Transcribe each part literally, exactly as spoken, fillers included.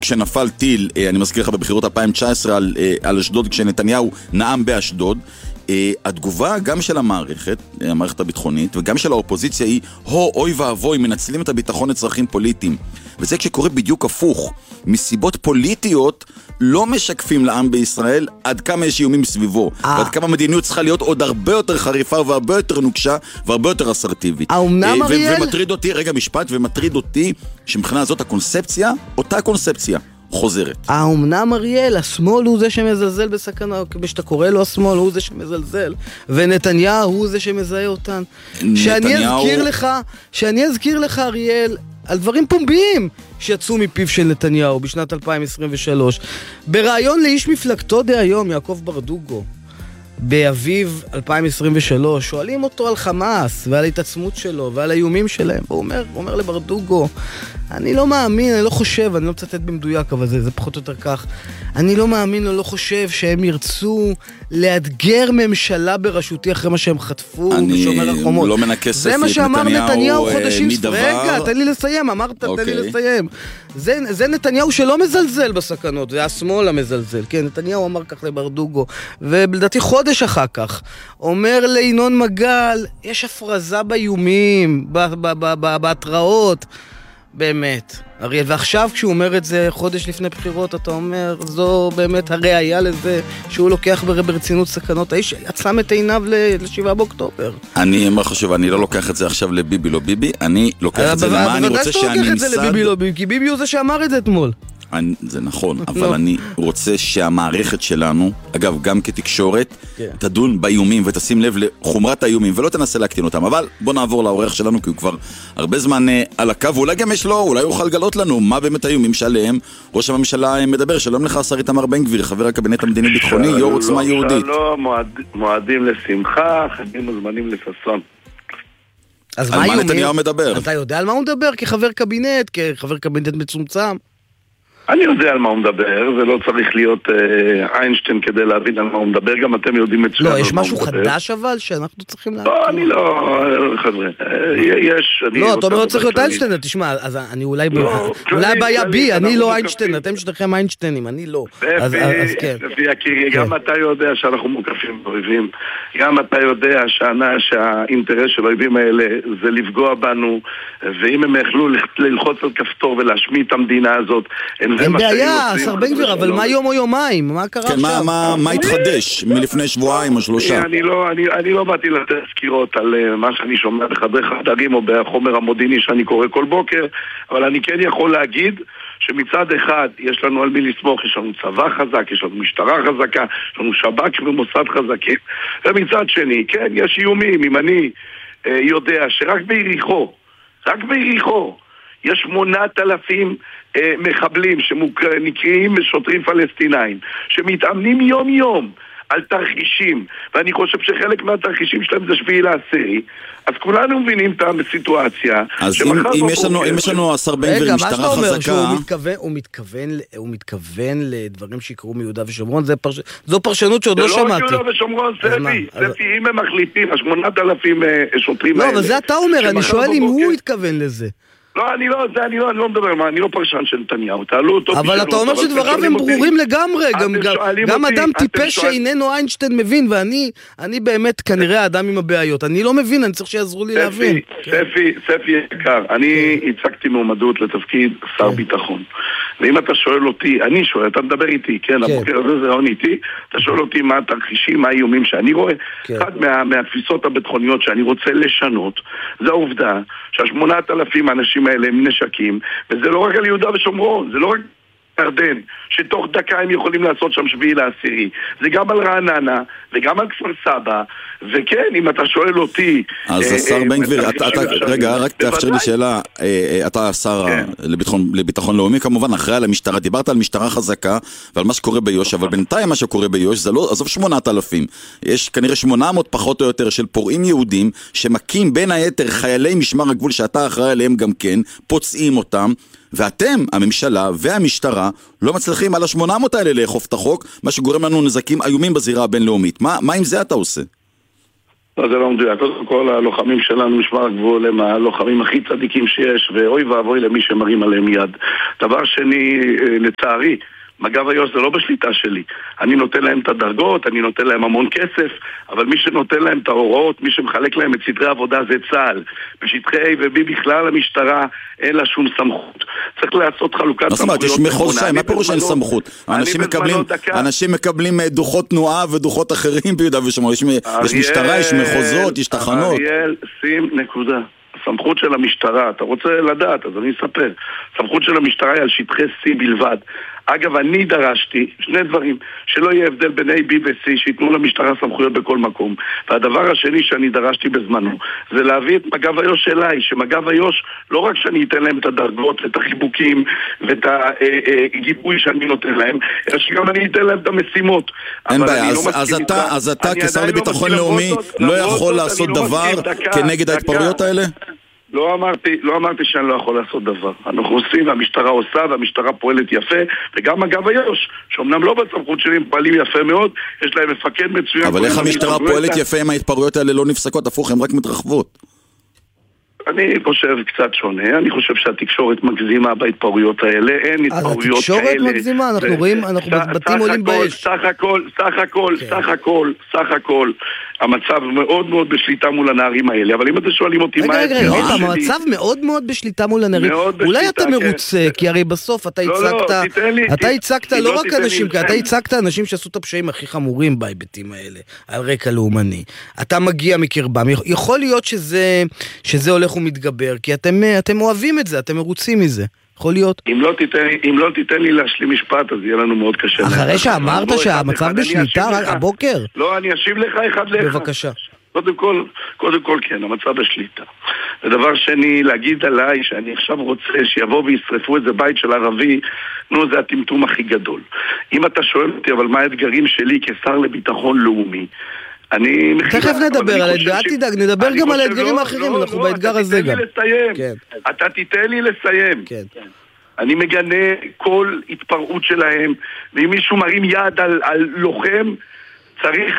כשנפל טיל, אני מזכיר לך בבחירות אלפיים תשע עשרה על, על אשדוד, כשנתניהו נאם באשדוד, התגובה גם של המערכת, המערכת הביטחונית, וגם של האופוזיציה היא, הו, אוי ואבוי, מנצלים את הביטחון לצרכים פוליטיים. וזה כשקורה בדיוק הפוך. מסיבות פוליטיות לא משקפים לעם בישראל עד כמה יש איומים סביבו, ועד כמה מדיניות צריכה להיות עוד הרבה יותר חריפה והרבה יותר נוקשה והרבה יותר אסרטיבית. האומנם אריאל? ומטריד אותי, רגע משפט, ומטריד אותי שמבחינה הזאת הקונספציה, אותה קונספציה חוזרת. האומנם אריאל, השמאל הוא זה שמזלזל בסכנה, כשאתה קורא לו השמאל הוא זה שמזלזל, ונתניהו הוא זה שמזהה אותן. שאני אזכיר לך, שאני אזכיר לך אריאל, על דברים פומביים שיצאו מפיו של נתניהו בשנת אלפיים עשרים ושלוש. ברעיון לאיש מפלגתו דה היום, יעקב ברדוגו, באביב אלפיים עשרים ושלוש, שואלים אותו על חמאס ועל ההתעצמות שלו ועל האיומים שלהם. הוא אומר, הוא אומר לברדוגו, אני לא מאמין, אני לא חושב, אני לא מצטט במדויק, אבל זה, זה פחות או יותר כך. אני לא מאמין, אני לא חושב שהם ירצו לאתגר ממשלה בראשותי אחרי מה שהם חטפו בשומר החומות. אני לא מנקה ספי את נתניהו, זה מה שאמר נתניהו חודשים. מדבר... רגע, תן לי לסיים, אמרת, okay. תן לי לסיים. זה, זה נתניהו שלא מזלזל בסכנות, זה השמאל המזלזל. כן, נתניהו אמר כך לברדוגו, ובלדעתי חודש אחר כך, אומר לינון מגל, יש הפרזה באיומים, בהתראות, באמת, אריאל, ועכשיו כשהוא אומר את זה חודש לפני בחירות, אתה אומר, זו באמת הראייה לזה שהוא לוקח ברצינות סכנות. האיש עצם את עיניו לשבעה באוקטובר. אני מה חושב, אני לא לוקח את זה עכשיו לביבי לא ביבי, אני לוקח את זה למה אני רוצה שהממסד... בוודאי שאתה לוקח את זה לביבי לא ביבי, כי ביבי הוא זה שאמר את זה אתמול. אני, זה נכון, אבל אני רוצה שהמערכת שלנו, אגב, גם כתקשורת, תדון באיומים ותשים לב לחומרת האיומים, ולא תנסה להקטין אותם. אבל בוא נעבור לאורח שלנו, כי הוא כבר הרבה זמן על הקו, ואולי גם יש לו, אולי הוא יוכל לגלות לנו מה באמת האיומים שעליהם ראש הממשלה מדבר. שלום לך, השר איתמר בן גביר, חבר הקבינט המדיני ביטחוני, יו"ר עוצמה יהודית. שלום, מועדים לשמחה, חגים וזמנים לששון. אז על מה נתניהו מדבר? אתה יודע על מה הוא מדבר כחבר קבינט, כחבר קבינט מצומצם? אני יודע על מה הוא מדבר, ולא צריך להיות אה, איינשטיין כדי להבין על מה הוא מדבר, גם אתם יודעים מצוין. לא, יש משהו חדש אבל שאנחנו צריכים להבין? לא, אני לא, חבר'ה, יש... לא, אתה אומר לא צריך להיות איינשטיין, תשמע, אז אני אולי... אולי הבעיה בי, אני לא איינשטיין, אתם שתכם איינשטיינים, אני לא. אז כן. גם אתה יודע שאנחנו מוקפים באויבים, גם אתה יודע שהאינטרס של האויבים האלה זה לפגוע בנו, ואם הם יכלו ללחוץ על כפתור ולהשמיד את המדינה הזאת, אין בעיה, השר בן גביר, אבל מה יום או יומיים? מה קרה עכשיו? מה התחדש מלפני שבועיים או שלושה? אני לא באתי לתת סקירות על מה שאני שומע בחדרי חדרים או בחומר המודיעיני שאני קורא כל בוקר, אבל אני כן יכול להגיד שמצד אחד יש לנו על מי לסמוך, יש לנו צבא חזק, יש לנו משטרה חזקה, יש לנו שב"כ ומוסד חזקים, ומצד שני, כן, יש איומים. אם אני יודע שרק ביריחו, רק ביריחו, יש שמונת אלפים אה, מחבלים שנקראים שוטרים פלסטינאים שמתאמנים יום יום על תרחישים, ואני חושב שחלק מהתרחישים שלהם זה שביעי לעשירי, אז כולנו מבינים את הסיטואציה. אז אם, אם יש לנו, אם יש לנו השר בן גביר משטרה חזקה... רגע, מה שאתה אומר שהוא מתכוון, הוא מתכוון, הוא מתכוון לדברים שיקרו מיהודה ושומרון, זה פרש... זו פרשנות שעוד לא שמעתי. זה לא יהודה ושומרון, ספי, ספי, אם הם מחליטים, השמונת אלפים שוטרים האלה... לא, אבל זה אתה אומר, אני שואל אם הוא התכוון לזה. לא, אני לא, זה, אני לא, אני לא מדבר, מה, אני לא פרשן של נתניהו, תעלו אותו. אבל אתה אומר שדבריו הם ברורים לגמרי, גם, גם אדם טיפש שאיננו איינשטיין מבין, ואני, אני באמת כנראה האדם עם הבעיות, אני לא מבין, אני צריך שיעזרו לי להבין. ספי, ספי יקר, אני הצגתי מועמדות לתפקיד שר ביטחון, ואם אתה שואל אותי, אני שואל, אתה מדבר איתי, כן, הבוקר הזה זה הון איתי, אתה שואל אותי מה התרחישים, מה האיומים שאני רואה, אחד מהתפיסות הביטחוניות שאני רוצה לשנות, זה העובדה שהשמונת אלפים אנשים האלה הם נשקים, וזה לא רק על יהודה ושומרון, זה לא רק ירדן, שתוך דקה הם יכולים לעשות שם שביעי לעשירי, זה גם על רעננה וגם על כפר סבא, וכן, אם אתה שואל אותי... אז השר בן גביר, רגע, רק תאפשר לי שאלה, אתה השר לביטחון לאומי, כמובן אחראי על המשטרה, דיברת על משטרה חזקה ועל מה שקורה ביוש, אבל בינתיים מה שקורה ביוש זה לא, עזוב שמונת אלפים, יש כנראה שמונה מאות פחות או יותר של פורעים יהודים שמקים בין היתר חיילי משמר הגבול שאתה אחראי עליהם גם כן, פוצעים אותם, ואתם, הממשלה והמשטרה, לא מצליחים על השמונה מאות האלה לאכוף את החוק, מה שגורם לנו נזקים איומים בזירה הבינלאומית. מה, מה עם זה אתה עושה? לא, זה לא מדויק. קודם כל, הלוחמים שלנו, משמר הגבול, הם הלוחמים הכי צדיקים שיש, ואוי ואבוי למי שמרים עליהם יד. דבר שני, לצערי, מג"ב איו"ש זה לא בשליטה שלי. אני נותן להם את הדרגות, אני נותן להם המון כסף, אבל מי שנותן להם את ההוראות, מי שמחלק להם את סדרי העבודה זה צה"ל. בשטחי A ו-B בכלל המשטרה אין לה שום סמכות. צריך לעשות חלוקת סמכויות. יש מחוז שי, מה פירוש אין סמכות? אנשים מקבלים דוחות תנועה ודוחות אחרים ביהודה ושומרון. יש משטרה, יש מחוזות, יש תחנות. אריאל, שים נקודה. הסמכות של המשטרה, אתה רוצה לדעת, אז אני אספר. הסמכות של המשטרה היא על שטחי C בלבד. אגב, אני דרשתי שני דברים, שלא יהיה הבדל בין A, B ו-C, שיתנו למשטרה סמכויות בכל מקום. והדבר השני שאני דרשתי בזמנו, זה להביא את מג"ב איו"ש אליי, שמג"ב איו"ש, לא רק שאני אתן להם את הדרגות, את החיבוקים, ואת הגיבוי שאני נותן להם, אלא שגם אני אתן להם את המשימות. אין בעיה, אז אתה כשר לביטחון לאומי לא יכול לעשות דבר כנגד ההתפרעויות האלה? לא אמרתי, לא אמרתי שאני לא יכול לעשות דבר. אנחנו עושים, והמשטרה עושה, והמשטרה פועלת יפה, וגם מג"ב איו"ש, שאומנם לא בסמכות שלי, הם פועלים יפה מאוד, יש להם מפקד מצוין. אבל איך המשטרה פועלת יפה אם ההתפרעויות האלה לא נפסקות, הפוך, הן רק מתרחבות? אני חושב קצת שונה, אני חושב שהתקשורת מגזימה בהתפרעויות האלה, אין התפרעויות כאלה. התקשורת מגזימה, אנחנו רואים, אנחנו בתים עולים באש. סך הכל, סך הכל, סך הכל, סך הכל, המצב מאוד מאוד בשליטה מול הנערים האלה, אבל אם אתם שואלים אותי מה... רגע, רגע, רגע, המצב מאוד מאוד בשליטה מול הנערים. אולי אתה מרוצה, כי הרי בסוף אתה הצגת, אתה הצגת לא רק אנשים, אתה הצגת אנשים שעשו את הפשעים הכי חמורים בהיבטים האלה, על רקע לאומני. אתה מגיע מקרבם, יכול להיות שזה הולך ומתגבר, כי אתם אוהבים את זה, אתם מרוצים מזה. יכול להיות. אם לא תיתן, אם לא תיתן לי להשלים משפט, אז יהיה לנו מאוד קשה. אחרי שאמרת שהמצב בשליטה הבוקר? לא, אני אשיב לך אחד לאחד. בבקשה. קודם כל, קודם כל כן, המצב בשליטה. ודבר שני, להגיד עליי שאני עכשיו רוצה שיבוא וישרפו איזה בית של ערבי, נו, זה הטמטום הכי גדול. אם אתה שואל אותי, אבל מה האתגרים שלי כשר לביטחון לאומי? אני תכף נדבר על האתגר, תדאג, נדבר גם על האתגרים האחרים, אנחנו באתגר הזה גם. אתה תיתן לי לסיים. אני מגנה כל התפרעות שלהם, ואם מישהו מרים יד על לוחם, צריך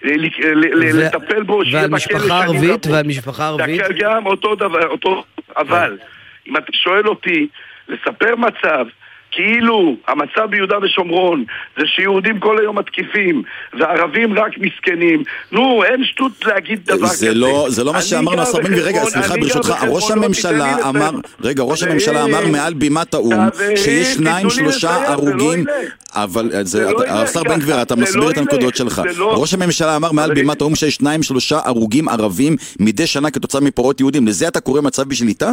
לטפל בו. והמשפחה הערבית, והמשפחה הערבית. גם אותו דבר, אותו, אבל אם אתה שואל אותי לספר מצב, כאילו המצב ביהודה ושומרון זה שיהודים כל היום מתקיפים והערבים רק מסכנים, נו, אין שטות להגיד דבר כזה. זה לא מה שאמרנו, השר בן גביר. רגע, סליחה, ברשותך, ראש הממשלה אמר, רגע, ראש הממשלה אמר מעל בימת האו"ם שיש שניים שלושה הרוגים, אבל השר בן גביר, אתה מסביר את הנקודות שלך. ראש הממשלה אמר מעל בימת האו"ם שיש שניים שלושה הרוגים ערבים מדי שנה כתוצאה מפרעות יהודים. לזה אתה קורא מצב בשליטה?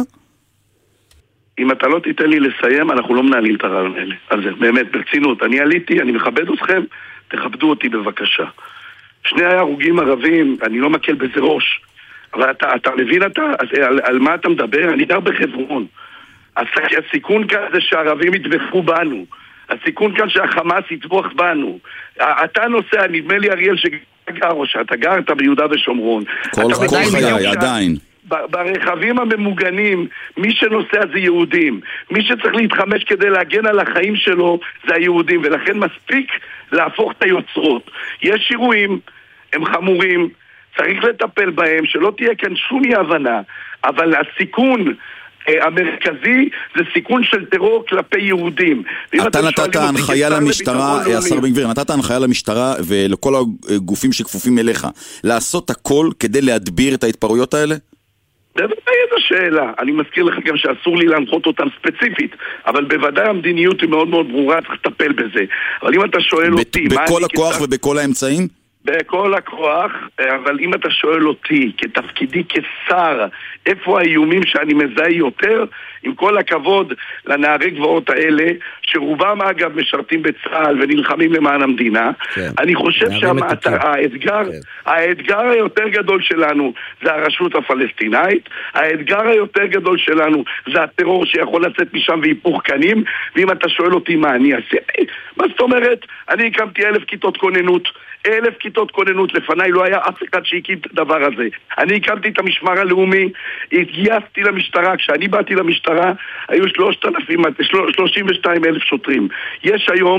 אם אתה לא תיתן לי לסיים, אנחנו לא מנהלים את הרעיון האלה. אז זה, באמת, ברצינות. אני עליתי, אני מכבד אתכם, תכבדו אותי בבקשה. שני הרוגים ערבים, אני לא מקל בזה ראש. אבל אתה, אתה מבין אתה, על, על מה אתה מדבר? אני גר בחברון. הסיכון כאן זה שהערבים יטבחו בנו. הסיכון כאן שהחמאס יטבח בנו. אתה נוסע, נדמה לי אריאל שגר, או שאתה גרת ביהודה ושומרון. כל חיי, עדיין. ברכבים הממוגנים, מי שנוסע זה יהודים. מי שצריך להתחמש כדי להגן על החיים שלו זה היהודים, ולכן מספיק להפוך את היוצרות. יש אירועים, הם חמורים, צריך לטפל בהם, שלא תהיה כאן שום אי הבנה, אבל הסיכון המרכזי זה סיכון של טרור כלפי יהודים. אתה נתת הנחיה למשטרה, השר בן גביר, נתת הנחיה למשטרה ולכל הגופים שכפופים אליך לעשות הכל כדי להדביר את ההתפרעויות האלה? בוודאי איזו שאלה. אני מזכיר לך גם שאסור לי להנחות אותם ספציפית, אבל בוודאי המדיניות היא מאוד מאוד ברורה, צריך לטפל בזה. אבל אם אתה שואל אותי... בכל הכוח ובכל האמצעים? בכל הכוח, אבל אם אתה שואל אותי, כתפקידי כשר, איפה האיומים שאני מזהה יותר, עם כל הכבוד לנערי גבעות האלה, שרובם אגב משרתים בצה"ל ונלחמים למען המדינה, כן. אני חושב שהאתגר כן. האתגר היותר גדול שלנו זה הרשות הפלסטינאית, האתגר היותר גדול שלנו זה הטרור שיכול לצאת משם והיפוך קנים, ואם אתה שואל אותי מה אני אעשה, מה זאת אומרת? אני הקמתי אלף כיתות כוננות, אלף כיתות כוננות, לפניי לא היה אף אחד שהקים את הדבר הזה. אני הקמתי את המשמר הלאומי, התגייסתי למשטרה, כשאני באתי למשטרה היו שלושת אלפים, שלושים ושתיים אלף שוטרים. יש היום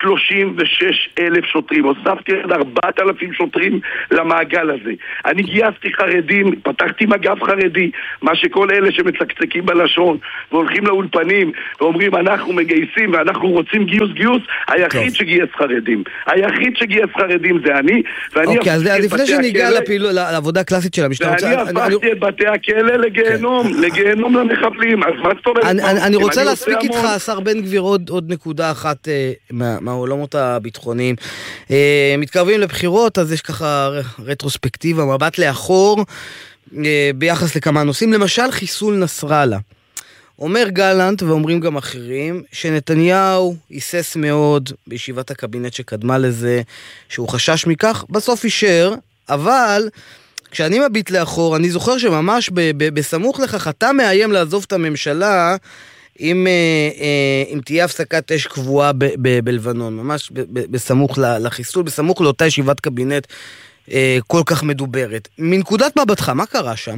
שלושים ושש אלף שוטרים, הוספתי עד ארבעת אלפים שוטרים למעגל הזה. אני גייסתי חרדים, פתחתי מגף חרדי, מה שכל אלה שמצקצקים בלשון והולכים לאולפנים ואומרים אנחנו מגייסים ואנחנו רוצים גיוס גיוס, היחיד טוב. שגייס חרדים, היחיד שגייס חרדים זה אני, ואני אוקיי, אז לפני שניגע לעבודה הקלאסית של המשטרה, ואני הפכתי את בתי הכלא לגיהנום, לגיהנום למחבלים, אז מה זאת אומרת? אני רוצה להספיק איתך, השר בן גביר, עוד נקודה אחת מהעולמות הביטחוניים. מתקרבים לבחירות, אז יש ככה רטרוספקטיבה, מבט לאחור, ביחס לכמה נושאים, למשל חיסול נסראללה. אומר גלנט, ואומרים גם אחרים, שנתניהו היסס מאוד בישיבת הקבינט שקדמה לזה, שהוא חשש מכך, בסוף אישר, אבל כשאני מביט לאחור, אני זוכר שממש ב- ב- בסמוך לכך, אתה מאיים לעזוב את הממשלה, אם, אם תהיה הפסקת אש קבועה ב- ב- בלבנון, ממש ב- ב- בסמוך לחיסול, בסמוך לאותה ישיבת קבינט כל כך מדוברת. מנקודת מבטך, מה קרה שם?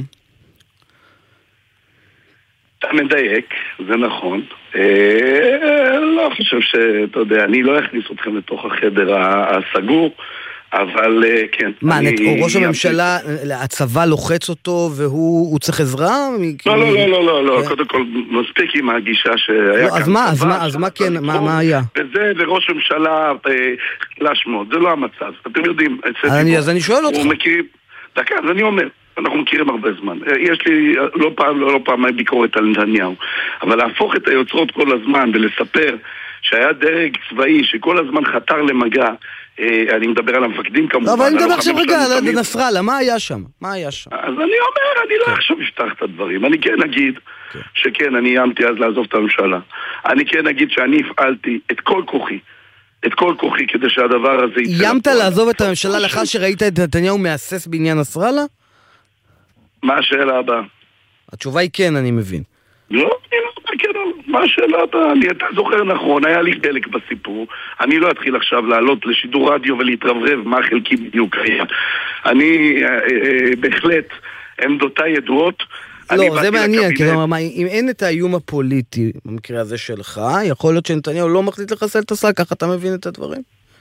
אתה מדייק, זה נכון. לא חושב שאתה יודע, אני לא אכניס אתכם לתוך החדר הסגור, אבל כן. מה, ראש הממשלה, הצבא לוחץ אותו והוא צריך עזרה? לא, לא, לא, לא, לא, קודם כל מספיק עם הגישה שהיה כאן. אז מה, אז מה כן, מה היה? וזה לראש הממשלה להשמות, זה לא המצב. אתם יודעים, אז אני שואל אותך. דקה, אז אני אומר. אנחנו מכירים הרבה זמן. יש לי לא פעם, לא, לא פעם ביקורת על נתניהו. אבל להפוך את היוצרות כל הזמן ולספר שהיה דרג צבאי שכל הזמן חתר למגע, אני מדבר על המפקדים כמובן. אבל אני מדבר עכשיו רגע על נסראללה, מה היה שם? מה היה שם? אז אני אומר, אני לא עכשיו אפתח את הדברים. אני כן אגיד שכן, אני איימתי אז לעזוב את הממשלה. אני כן אגיד שאני הפעלתי את כל כוחי. את כל כוחי כדי שהדבר הזה יצא. איימת לעזוב את הממשלה לאחר שראית את נתניהו מאסס בעניין נסראללה? מה השאלה הבאה? התשובה היא כן, אני מבין. לא, אני לא יודע, כן, מה השאלה הבאה? אני, אתה זוכר נכון, היה לי חלק בסיפור. אני לא אתחיל עכשיו לעלות לשידור רדיו ולהתרברב מה חלקי בדיוק היה. אני, אה, אה, בהחלט, עמדותיי ידועות. לא, זה מעניין, כי אם אין את האיום הפוליטי במקרה הזה שלך, יכול להיות שנתניהו לא מחליט לחסל את הסל, ככה אתה מבין את הדברים?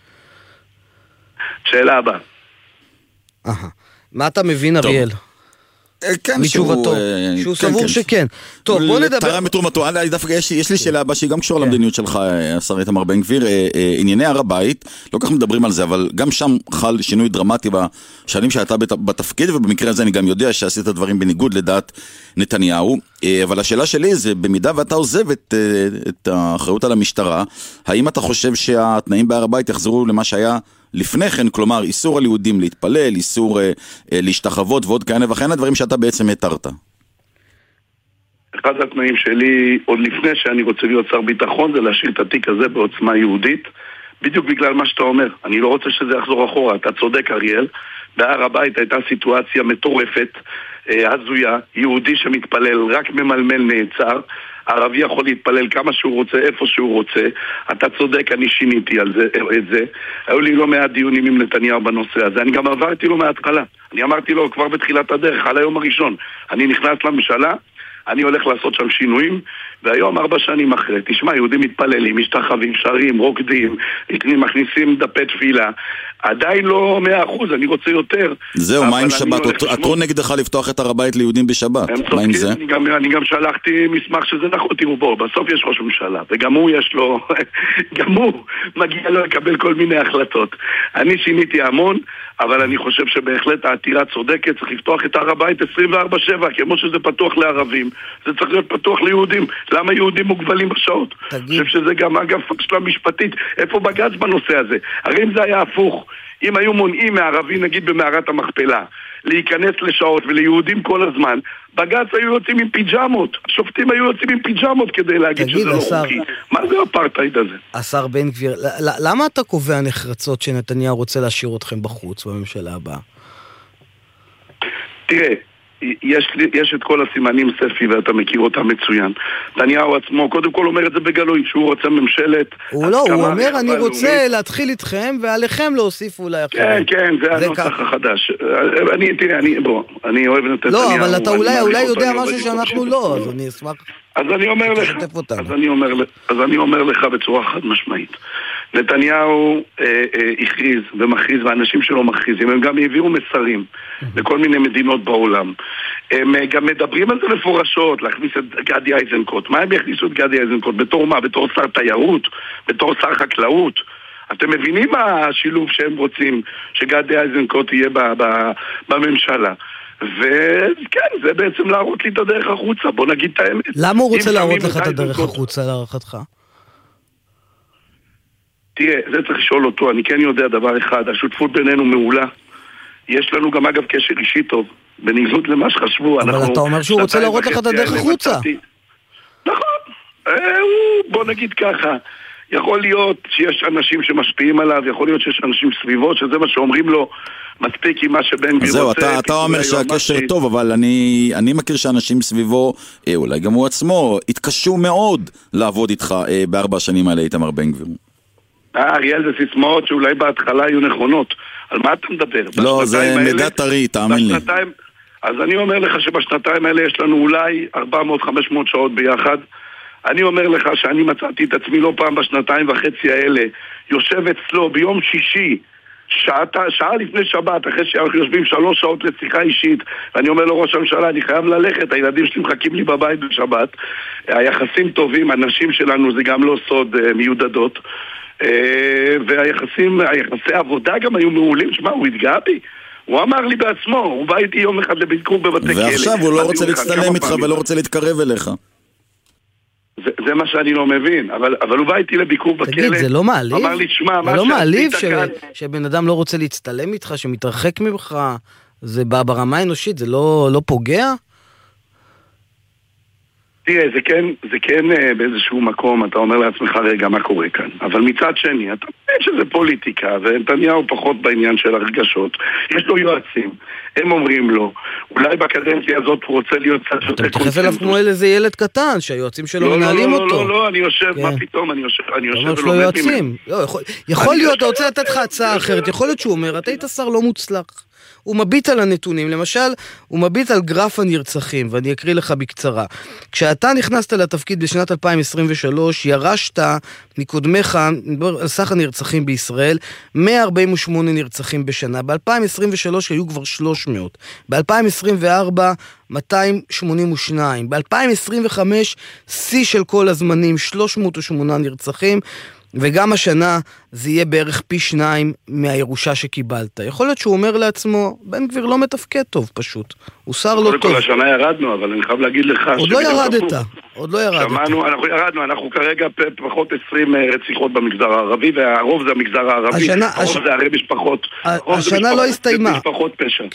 שאלה הבאה. אהה. מה אתה מבין, אריאל? כן, שהוא, שהוא סבור שכן. טוב, בוא נדבר. תרם מתרומתו, יש לי שאלה הבאה שהיא גם קשורה למדיניות שלך, השר איתמר בן גביר. ענייני הר הבית, לא כך מדברים על זה, אבל גם שם חל שינוי דרמטי בשנים שאתה בתפקיד, ובמקרה הזה אני גם יודע שעשית דברים בניגוד לדעת נתניהו. אבל השאלה שלי זה, במידה ואתה עוזב את, את האחריות על המשטרה, האם אתה חושב שהתנאים בהר הבית יחזרו למה שהיה לפני כן, כלומר, איסור על יהודים להתפלל, איסור אה, אה, להשתחוות ועוד כאלה וכן הדברים שאתה בעצם התרת? אחד התנאים שלי, עוד לפני שאני רוצה להיות שר ביטחון, זה להשאיר את התיק הזה בעוצמה יהודית, בדיוק בגלל מה שאתה אומר. אני לא רוצה שזה יחזור אחורה. אתה צודק, אריאל. בהר הבית הייתה סיטואציה מטורפת, אה, הזויה, יהודי שמתפלל, רק ממלמל נעצר, ערבי יכול להתפלל כמה שהוא רוצה, איפה שהוא רוצה. אתה צודק, אני שיניתי על זה, את זה. היו לי לא מעט דיונים עם נתניהו בנושא הזה. אני גם עברתי לו מההתחלה. אני אמרתי לו כבר בתחילת הדרך, על היום הראשון. אני נכנס לממשלה, אני הולך לעשות שם שינויים, והיום ארבע שנים אחרי, תשמע, יהודים מתפללים, משתחווים, שרים, רוקדים, מכניסים דפי תפילה. עדיין לא מאה אחוז, אני רוצה יותר. זהו, מה עם שבת? עתרו נגדך לפתוח את הר הבית ליהודים בשבת. מה עם זה? אני גם, אני גם שלחתי מסמך שזה נכון, תראו בו, בסוף יש ראש ממשלה, וגם הוא יש לו, גם הוא מגיע לו לקבל כל מיני החלטות. אני שיניתי המון, אבל אני חושב שבהחלט העתירה צודקת, צריך לפתוח את הר הבית עשרים וארבע שבע, כמו שזה פתוח לערבים, זה צריך להיות פתוח ליהודים. למה יהודים מוגבלים בשעות? אני חושב שזה גם אגב פשלה משפטית, איפה בג"ץ בנושא הזה? הרי אם זה היה הפוך, אם היו מונעים מערבים, נגיד במערת המכפלה, להיכנס לשעות וליהודים כל הזמן, בג"ץ היו יוצאים עם פיג'מות, השופטים היו יוצאים עם פיג'מות כדי להגיד שזה לא חוקי. מה זה האפרטהייד הזה? השר בן גביר, למה אתה קובע נחרצות שנתניהו רוצה להשאיר אתכם בחוץ בממשלה הבאה? תראה, יש, יש את כל הסימנים ספי ואתה מכיר אותם מצוין. נתניהו עצמו קודם כל אומר את זה בגלוי, שהוא רוצה ממשלת. הוא לא, הוא אומר אני רוצה להתחיל איתכם ועליכם להוסיף אולי אחרים. כן, כן, זה הנוסח החדש. אני, תראה, אני, בוא, אני אוהב את נתניהו. לא, אבל אתה אולי, אולי יודע משהו שאנחנו לא, אז אני אשמח. אז אני אומר לך, אז אני אומר, אז אני אומר לך בצורה חד משמעית. נתניהו אה, אה, הכריז ומכריז, והאנשים שלו מכריזים, הם גם העבירו מסרים לכל מיני מדינות בעולם. הם אה, גם מדברים על זה מפורשות, להכניס את גדי איזנקוט. מה הם יכניסו את גדי איזנקוט? בתור מה? בתור שר תיירות? בתור שר חקלאות? אתם מבינים מה השילוב שהם רוצים שגדי איזנקוט יהיה ב, ב, בממשלה? וכן, זה בעצם להראות לי את הדרך החוצה, בוא נגיד את האמת. למה הוא רוצה להראות לך את הדרך החוצה, להערכתך? תראה, זה צריך לשאול אותו, אני כן יודע דבר אחד, השותפות בינינו מעולה. יש לנו גם אגב קשר אישי טוב, בניגוד למה שחשבו. אבל אתה אומר שהוא רוצה להראות לך את הדרך החוצה. נכון, בוא נגיד ככה, יכול להיות שיש אנשים שמשפיעים עליו, יכול להיות שיש אנשים סביבו, שזה מה שאומרים לו, מספיק עם מה שבן גביר זהו, רוצה. אתה, אתה אומר שהקשר טוב, אבל אני, אני מכיר שאנשים סביבו, אה, אולי גם הוא עצמו, התקשו מאוד לעבוד איתך אה, בארבע השנים האלה, איתמר בן גביר. אה, אריאל, זה סיסמאות שאולי בהתחלה היו נכונות. על מה אתה מדבר? לא, זה מידע טרי, תאמין לי. אז אני אומר לך שבשנתיים האלה יש לנו אולי ארבע מאות חמש מאות שעות ביחד. אני אומר לך שאני מצאתי את עצמי לא פעם בשנתיים וחצי האלה, יושב אצלו ביום שישי, שעה, שעה לפני שבת, אחרי שאנחנו יושבים שלוש שעות לשיחה אישית, ואני אומר לו, ראש הממשלה, אני חייב ללכת, הילדים שלי מחכים לי בבית בשבת. היחסים טובים, הנשים שלנו זה גם לא סוד מיודדות, והיחסים, היחסי עבודה גם היו מעולים. שמה, הוא התגאה בי? הוא אמר לי בעצמו, הוא בא איתי יום אחד לביקור בבתי כלא. ועכשיו הוא לא רוצה להצטלם איתך ולא רוצה להתקרב אליך. זה, זה מה שאני לא מבין, אבל, אבל הוא בא איתי לביקור בכלא. תגיד, זה לא מעליב? אמר לי, שמה, זה לא מעליב ש... שבן אדם לא רוצה להצטלם איתך, שמתרחק ממך, זה ברמה האנושית, זה לא, לא פוגע? תראה, זה כן, זה כן באיזשהו מקום, אתה אומר לעצמך רגע מה קורה כאן. אבל מצד שני, אתה מבין שזה פוליטיקה, ונתניהו פחות בעניין של הרגשות. יש לו יועצים, הם אומרים לו, אולי בקדנציה הזאת הוא רוצה להיות קצת יותר קונצנזוס. אתה מתייחס אליו כמו איזה ילד קטן, שהיועצים שלו מנהלים אותו. לא, לא, לא, אני יושב, מה פתאום, אני יושב, אני יושב ולומד ממנו. יכול להיות, אתה רוצה לתת לך הצעה אחרת, יכול להיות שהוא אומר, אתה היית שר לא מוצלח. הוא מביט על הנתונים, למשל, הוא מביט על גרף הנרצחים, ואני אקריא לך בקצרה. כשאתה נכנסת לתפקיד בשנת אלפיים עשרים ושלוש, ירשת מקודמך, על סך הנרצחים בישראל, מאה ארבעים ושמונה נרצחים בשנה. ב-אלפיים עשרים ושלוש היו כבר שלוש מאות. ב-אלפיים עשרים וארבע, מאתיים שמונים ושתיים. ב-אלפיים עשרים וחמש, שיא של כל הזמנים, שלוש מאות ושמונה נרצחים. וגם השנה זה יהיה בערך פי שניים מהירושה שקיבלת. יכול להיות שהוא אומר לעצמו, בן גביר לא מתפקד טוב פשוט. הוא שר לא טוב. כל השנה ירדנו, אבל אני חייב להגיד לך... עוד לא ירדת. עוד לא ירדת. שמענו, אנחנו ירדנו, אנחנו כרגע פחות עשרים רציחות במגזר הערבי, והרוב זה המגזר הערבי. הרוב זה הרי משפחות. השנה לא הסתיימה. משפחות פשע.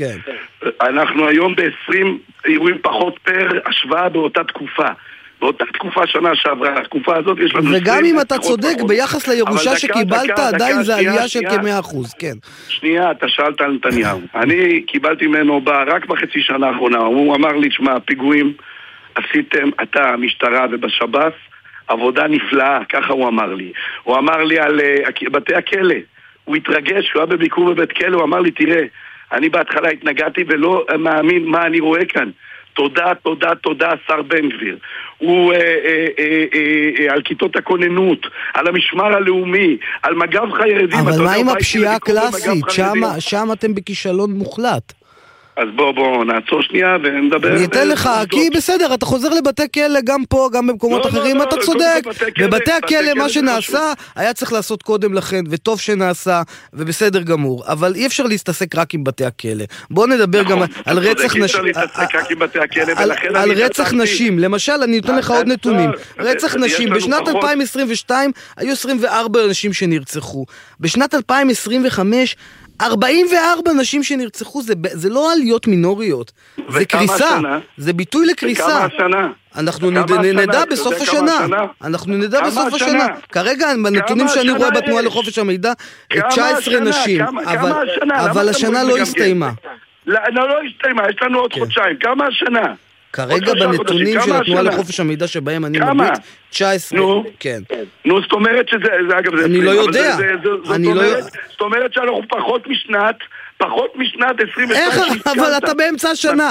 אנחנו היום ב-עשרים אירועים פחות פר השוואה באותה תקופה. באותה תקופה שנה שעברה, התקופה הזאת יש לנו... וגם אם אתה צודק, ביחס לירושה שקיבלת, עדיין זה עלייה של כ-מאה אחוז, כן. שנייה, אתה שאלת על נתניהו. אני קיבלתי ממנו רק בחצי שנה האחרונה, הוא אמר לי, תשמע, פיגועים עשיתם, אתה, המשטרה ובשב"ס, עבודה נפלאה, ככה הוא אמר לי. הוא אמר לי על בתי הכלא, הוא התרגש, הוא היה בביקור בבית כלא, הוא אמר לי, תראה, אני בהתחלה התנגדתי ולא מאמין מה אני רואה כאן. תודה, תודה, תודה, שר בן גביר. הוא אה, אה, אה, אה, על כיתות הכוננות, על המשמר הלאומי, על מג"ב חיירדים. אבל מה עם הפשיעה הקלאסית? שם, שם אתם בכישלון מוחלט. אז בוא, בוא, נעצור שנייה ונדבר. אני אתן לך, כי בסדר, אתה חוזר לבתי כלא גם פה, גם במקומות אחרים, אתה צודק. בבתי הכלא מה שנעשה, היה צריך לעשות קודם לכן, וטוב שנעשה, ובסדר גמור. אבל אי אפשר להסתסק רק עם בתי הכלא. בוא נדבר גם על רצח נשים. על רצח נשים. למשל, אני אתן לך עוד נתונים. רצח נשים, בשנת אלפיים עשרים ושתיים היו עשרים וארבע אנשים שנרצחו. בשנת אלפיים עשרים וחמש ארבעים וארבע נשים שנרצחו, זה, זה לא עליות מינוריות, זה קריסה, השנה? זה ביטוי לקריסה. וכמה השנה? אנחנו נד, נדע בסוף השנה, השנה, אנחנו נדע בסוף השנה. השנה. כרגע בנתונים שאני רואה בתנועה לחופש המידע, תשע עשרה נשים, כמה, אבל, כמה השנה? אבל השנה לא הסתיימה. לא, לא הסתיימה, יש לנו עוד כן. חודשיים, כמה השנה? כרגע בנתונים של התנועה לחופש המידע שבהם אני מביט, תשע עשרה, נו, כן. נו, זאת אומרת שזה, זה אגב, זה... אני לא יודע. אני לא יודע. זאת אומרת שאנחנו פחות משנת, פחות משנת עשרים ושתיים. איך, אבל אתה באמצע השנה.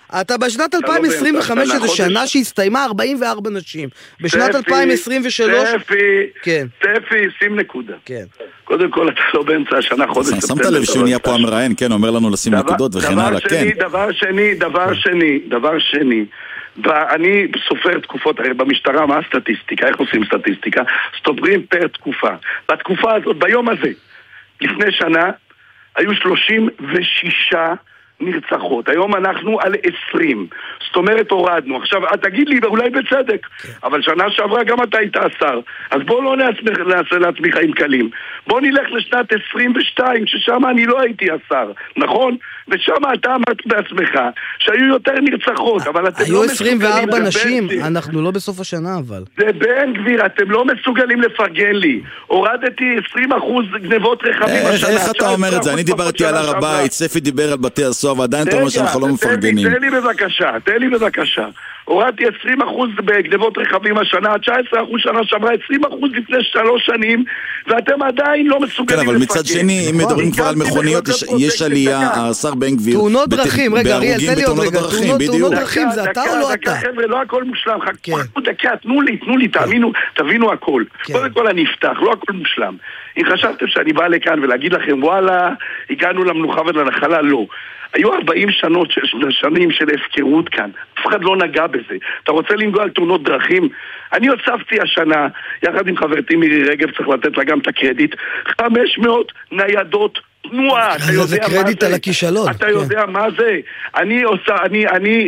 אתה בשנת אלפיים עשרים וחמש, שזו שנה שהסתיימה ארבעים וארבע נשים. בשנת אלפיים עשרים ושלוש... ספי, כן. ספי, שים נקודה. כן. קודם כל, אתה לא באמצע השנה חודש. שמת לב שהוא נהיה פה המראיין, כן, אומר לנו לשים נקודות וכן הלאה, כן. דבר שני, דבר שני, דבר שני. ואני סופר תקופות, הרי במשטרה, מה הסטטיסטיקה? איך עושים סטטיסטיקה? סופרים פר תקופה. בתקופה הזאת, ביום הזה, לפני שנה, היו שלושים ושישה נרצחות. היום אנחנו על עשרים. זאת אומרת, הורדנו. עכשיו, תגיד לי, אולי בצדק, אבל שנה שעברה גם אתה היית השר. אז בוא לא נעשה לעצמי חיים קלים. בוא נלך לשנת עשרים ושתיים, ששם אני לא הייתי השר, נכון? ושם אתה אמרת בעצמך שהיו יותר נרצחות, אבל אתם לא היו עשרים וארבע נשים, אנחנו לא בסוף השנה, אבל. זה בן גביר, אתם לא מסוגלים לפרגן לי. הורדתי עשרים אחוז גנבות רכבים השנה. איך אתה אומר את זה? אני דיברתי על הר הבית, ספי דיבר על בתי הסוהר, ועדיין אתה אומר שאנחנו לא מפרגנים. תן לי בבקשה, תן לי בבקשה. הורדתי עשרים אחוז בגנבות רכבים השנה, תשע עשרה אחוז שנה שעברה, עשרים אחוז לפני שלוש שנים, ואתם עדיין לא מסוגלים לפרגן. כן, אבל מצד שני, אם מדברים כבר על מכוניות, יש עלייה, השר בן גביר. תאונות דרכים, רגע, אריאל, תן לי עוד רגע, תאונות דרכים, זה אתה או לא אתה? חבר'ה, לא הכל מושלם, חכו דקה, תנו לי, תנו לי, תאמינו, תבינו הכל. קודם כל אני אפתח, לא הכל מושלם. אם חשבתם שאני בא לכאן ולהגיד לכם, וואלה, הגענו למנוחה ולנחלה, לא. היו ארבעים שנות, שנים של הפקרות כאן. אף אחד לא נגע בזה. אתה רוצה לנגוע על תאונות דרכים? אני הוצפתי השנה, יחד עם חברתי מירי רגב, צריך לתת לה גם את הקרדיט, חמש מאות ניידות תנועה. זה קרדיט על הכישלון. אתה יודע מה זה? אני עושה, אני, אני,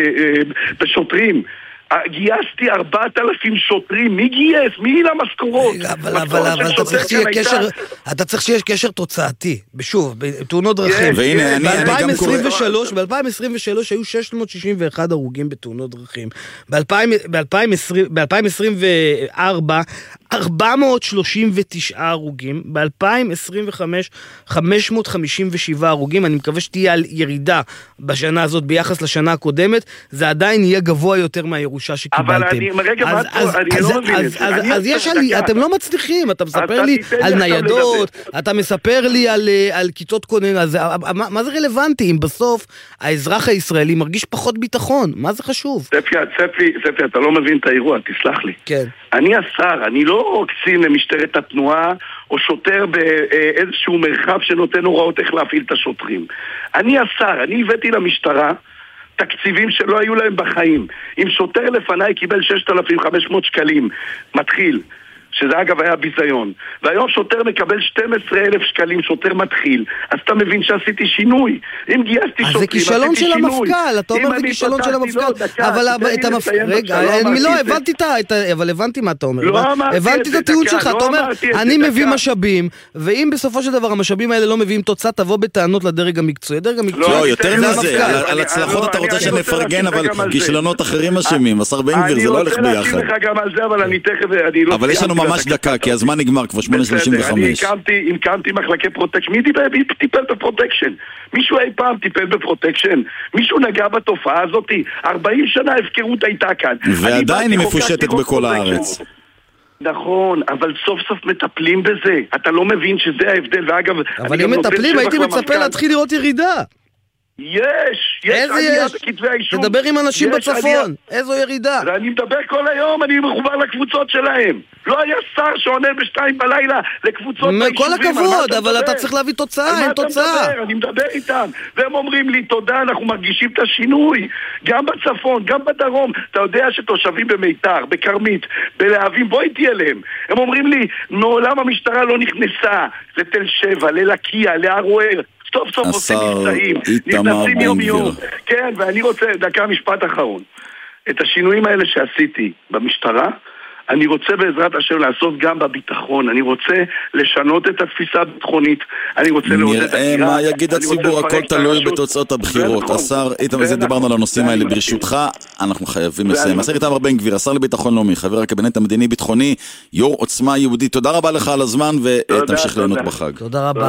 בשוטרים, גייסתי ארבעת אלפים שוטרים. מי גייס? מי למשכורות? אבל, אבל, אבל אתה צריך שיהיה קשר, אתה צריך שיש קשר תוצאתי, שוב, בתאונות דרכים. והנה, אני ב-אלפיים עשרים ושלוש, ב-אלפיים עשרים ושלוש היו שש מאות שישים ואחד הרוגים בתאונות דרכים. ב-אלפיים עשרים וארבע, ארבע מאות שלושים ותשעה הרוגים. ב-אלפיים עשרים וחמש, חמש מאות חמישים ושבעה הרוגים. אני מקווה שתהיה על ירידה בשנה הזאת ביחס לשנה הקודמת. זה עדיין יהיה גבוה יותר מהירושה שקיבלתם. אבל אני, רגע, מה אתה, אני לא מבין את זה. אז יש עלי, אתם לא מצליחים, אתה מספר לי על ניידות, אתה מספר לי על כיתות כונן, מה זה רלוונטי אם בסוף האזרח הישראלי מרגיש פחות ביטחון? מה זה חשוב? ספי, ספי, ספי, אתה לא מבין את האירוע, תסלח לי. כן. אני השר, אני לא קצין למשטרת התנועה או שוטר באיזשהו מרחב שנותן הוראות איך להפעיל את השוטרים. אני השר, אני הבאתי למשטרה תקציבים שלא היו להם בחיים. אם שוטר לפניי קיבל שישת אלפים וחמש מאות שקלים, מתחיל, שזה אגב היה ביזיון, והיום שוטר מקבל שנים עשר אלף שקלים, שוטר מתחיל, אז אתה מבין שעשיתי שינוי. אם גייסתי שוטרים, אז זה כישלון של המפכ"ל, אתה אומר זה כישלון של המפכ"ל, אבל אתה מפכ"ל, רגע, אני לא הבנתי את ה... אבל הבנתי מה אתה אומר, הבנתי את הטיעון שלך, אתה אומר, אני מביא משאבים, ואם בסופו של דבר המשאבים האלה לא מביאים תוצאה, תבוא בטענות לדרג המקצועי. לא, יותר מזה, על הצלחות אתה רוצה שנפרגן, אבל כישלונות אחרים אשמים, השר בן גביר, זה לא הולך ביחד. אבל יש לנו ממש דקה, כי הזמן נגמר כבר שמונה שלושים וחמש. אני הקמתי מחלקי פרוטקשן. מי טיפל בפרוטקשן? מישהו אי פעם טיפל בפרוטקשן? מישהו נגע בתופעה הזאת? ארבעים שנה הפקרות הייתה כאן. ועדיין היא מפושטת בכל הארץ. נכון, אבל סוף סוף מטפלים בזה. אתה לא מבין שזה ההבדל, ואגב... אבל אם מטפלים, הייתי מצפה להתחיל לראות ירידה. יש, יש עלייה בכתבי האישום. תדבר עם אנשים בצפון, איזו ירידה. ואני מדבר כל היום, אני מחובר לקבוצות שלהם. לא היה שר שעונה בשתיים בלילה לקבוצות ביישובים. כל הכבוד, אבל אתה צריך להביא תוצאה, אין תוצאה. אני מדבר איתם, והם אומרים לי, תודה, אנחנו מרגישים את השינוי. גם בצפון, גם בדרום. אתה יודע שתושבים במיתר, בקרמית, בלהבים, בואי תהיה להם. הם אומרים לי, מעולם המשטרה לא נכנסה לתל שבע, ללקיה, לערוער. סוף סוף עושים מבצעים, נכנסים יום יום. כן, ואני רוצה, דקה משפט אחרון. את השינויים האלה שעשיתי במשטרה, אני רוצה בעזרת השם לעשות גם בביטחון. אני רוצה לשנות את התפיסה הביטחונית. אני רוצה לעודד את נראה מה יגיד הציבור, הכל תלוי בתוצאות הבחירות. השר, איתם וזה דיברנו על הנושאים האלה. ברשותך, אנחנו חייבים לסיים. השר איתמר בן גביר, השר לביטחון לאומי, חבר הקבינט המדיני-ביטחוני, יו"ר עוצמה יהודית. תודה רבה לך על הזמן ותמשיך ליהנות בחג. תודה רבה.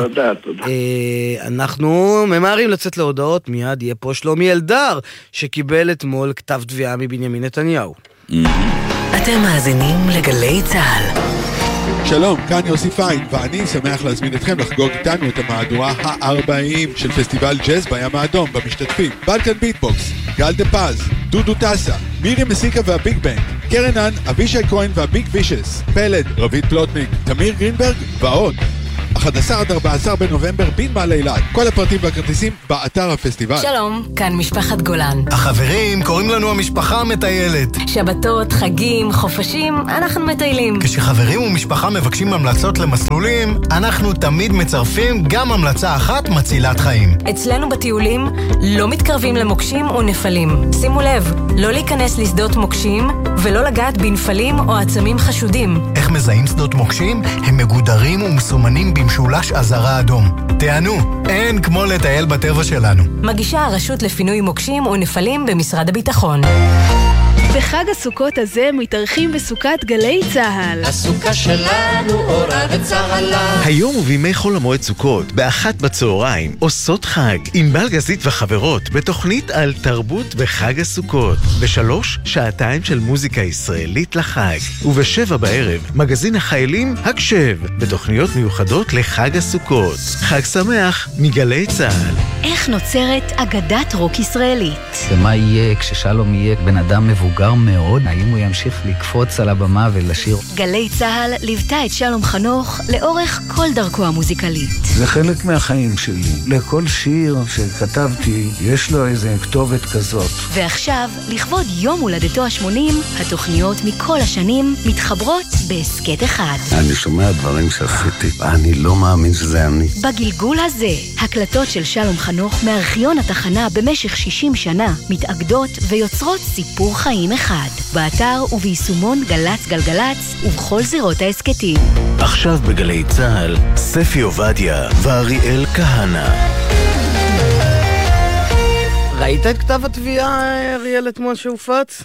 אנחנו ממהרים לצאת להודעות. מיד יהיה פה שלומי אלדר, שקיבל אתמול כתב תביעה מבנימין נתניהו. אתם מאזינים לגלי צהל. שלום, כאן יוסי פיין, ואני שמח להזמין אתכם לחגוג איתנו את המהדורה ה-ארבעים של פסטיבל ג'אז בים האדום, במשתתפים בלקן ביטבוקס, גל דה פז, דודו טסה, מירי מסיקה והביג בנד, קרנן, אבישי כהן והביג וישס, פלד, רבית פלוטניק, תמיר גרינברג ועוד. אחד עשר עד ארבעה עשר בנובמבר בין מעלה אילת. כל הפרטים והכרטיסים באתר הפסטיבל. שלום, כאן משפחת גולן. החברים, קוראים לנו המשפחה המטיילת. שבתות, חגים, חופשים, אנחנו מטיילים. כשחברים ומשפחה מבקשים המלצות למסלולים, אנחנו תמיד מצרפים גם המלצה אחת מצילת חיים. אצלנו בטיולים לא מתקרבים למוקשים או נפלים. שימו לב, לא להיכנס לשדות מוקשים ולא לגעת בנפלים או עצמים חשודים. איך מזהים שדות מוקשים? הם מגודרים ומסומנים במשולש עזרה אדום. תענו, אין כמו לטייל בטבע שלנו. מגישה הרשות לפינוי מוקשים ונפלים במשרד הביטחון. בחג הסוכות הזה מתארחים בסוכת גלי צהל. הסוכה שלנו אורה וצהלה. היום ובימי חול המועד סוכות, באחת בצהריים, עושות חג, עם בלגזית וחברות, בתוכנית על תרבות בחג הסוכות. בשלוש, שעתיים של מוזיקה ישראלית לחג. ובשבע בערב, מגזין החיילים הקשב, בתוכניות מיוחדות לחג הסוכות. חג שמח מגלי צהל. איך נוצרת אגדת רוק ישראלית? ומה יהיה כששלום יהיה בן אדם מבוגר מאוד? האם הוא ימשיך לקפוץ על הבמה ולשיר? גלי צהל ליוותה את שלום חנוך לאורך כל דרכו המוזיקלית. זה חלק מהחיים שלי. לכל שיר שכתבתי יש לו איזה כתובת כזאת. ועכשיו, לכבוד יום הולדתו ה-שמונים, התוכניות מכל השנים מתחברות בהסקט אחד. אני שומע דברים שעשיתי, אני לא מאמין שזה אני. בגלגול הזה, הקלטות של שלום חנוך מארכיון התחנה במשך שישים שנה מתאגדות ויוצרות סיפור חיים אחד. באתר וביישומון גלץ גלגלץ ובכל זירות העסקטים. עכשיו בגלי צהל, ספי עובדיה ואריאל כהנה. ראית את כתב התביעה, אריאל, אתמול שהופץ?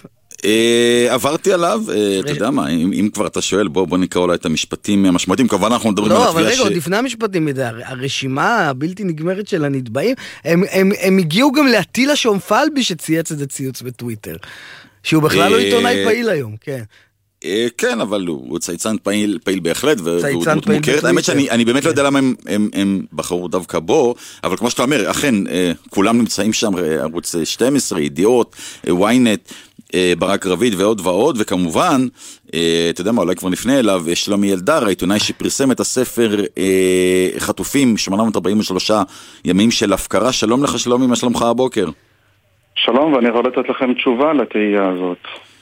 עברתי עליו, אתה יודע מה, אם כבר אתה שואל, בוא נקרא אולי את המשפטים המשמעותיים, כמובן אנחנו מדברים על התביעה ש... לא, אבל רגע, עוד לפני המשפטים, הרשימה הבלתי נגמרת של הנתבעים, הם הגיעו גם להטילה שומפלבי שצייץ את זה ציוץ בטוויטר, שהוא בכלל לא עיתונאי פעיל היום, כן. כן, אבל הוא צייצן פעיל, פעיל בהחלט, והוא דמות מוכרת. האמת שאני באמת לא יודע למה הם בחרו דווקא בו, אבל כמו שאתה אומר, אכן, כולם נמצאים שם, ערוץ שתים עשרה, ידיעות, וויינט, ברק רביד ועוד ועוד, וכמובן, אתה יודע מה, אולי כבר נפנה אליו, שלומי אלדר, העיתונאי שפרסם את הספר חטופים, שמונה מאות ארבעים ושלושה ימים של הפקרה. שלום לך שלומי, מה שלומך הבוקר? שלום, ואני יכול לתת לכם תשובה לתהייה הזאת.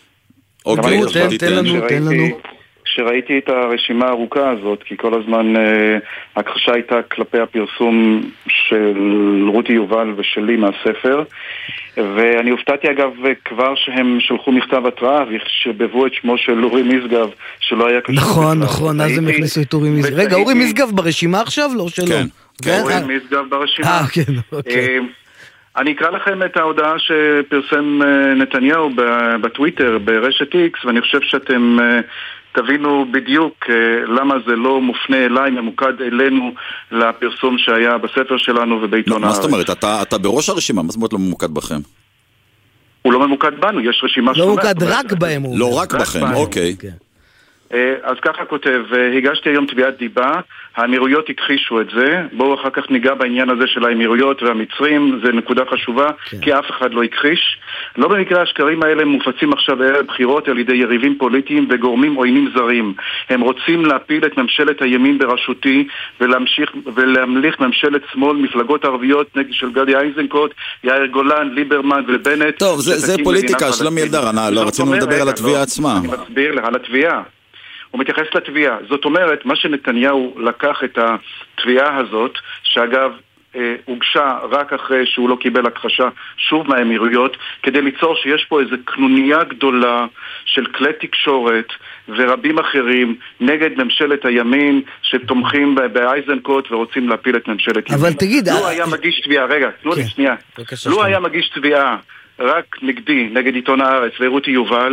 אוקיי, תן לנו, תן לנו. כשראיתי את הרשימה הארוכה הזאת, כי כל הזמן הכחשה הייתה כלפי הפרסום של רותי יובל ושלי מהספר, ואני הופתעתי אגב כבר שהם שלחו מכתב התראה ושבבו את שמו של אורי משגב שלא היה קשור. נכון, נכון, אז הם הכניסו את אורי משגב. רגע, אורי משגב ברשימה עכשיו? לא שלא. כן, אורי משגב ברשימה. אה, כן, אוקיי. אני אקרא לכם את ההודעה שפרסם נתניהו בטוויטר, ברשת איקס, ואני חושב שאתם תבינו בדיוק למה זה לא מופנה אליי, ממוקד אלינו לפרסום שהיה בספר שלנו ובעיתון הארץ. מה זאת אומרת? אתה בראש הרשימה, מה זאת אומרת לא ממוקד בכם? הוא לא ממוקד בנו, יש רשימה לא ממוקד רק בהם. לא רק בכם, אוקיי. אז ככה כותב, הגשתי היום תביעת דיבה, האמירויות הכחישו את זה, בואו אחר כך ניגע בעניין הזה של האמירויות והמצרים, זה נקודה חשובה, כן. כי אף אחד לא הכחיש. לא במקרה השקרים האלה מופצים עכשיו ערב בחירות על ידי יריבים פוליטיים וגורמים עוינים זרים. הם רוצים להפיל את ממשלת הימין בראשותי ולהמשיך ולהמליך ממשלת שמאל, מפלגות ערביות נגד של גדי איזנקוט, יאיר גולן, ליברמן ובנט. טוב, זה, זה פוליטיקה, שלומי אלדר, לא רצינו לדבר על התביעה עצמה. אני מסביר לך על התביעה. הוא מתייחס לתביעה. זאת אומרת, מה שנתניהו לקח את התביעה הזאת, שאגב אה, הוגשה רק אחרי שהוא לא קיבל הכחשה שוב מהאמירויות, כדי ליצור שיש פה איזו קנוניה גדולה של כלי תקשורת ורבים אחרים נגד ממשלת הימין שתומכים באייזנקוט ורוצים להפיל את ממשלת ימין. אבל תגיד... לא היה מגיש תביעה, רגע, תנו לי שנייה. לא היה מגיש תביעה רק נגדי, נגד עיתון הארץ ורותי יובל,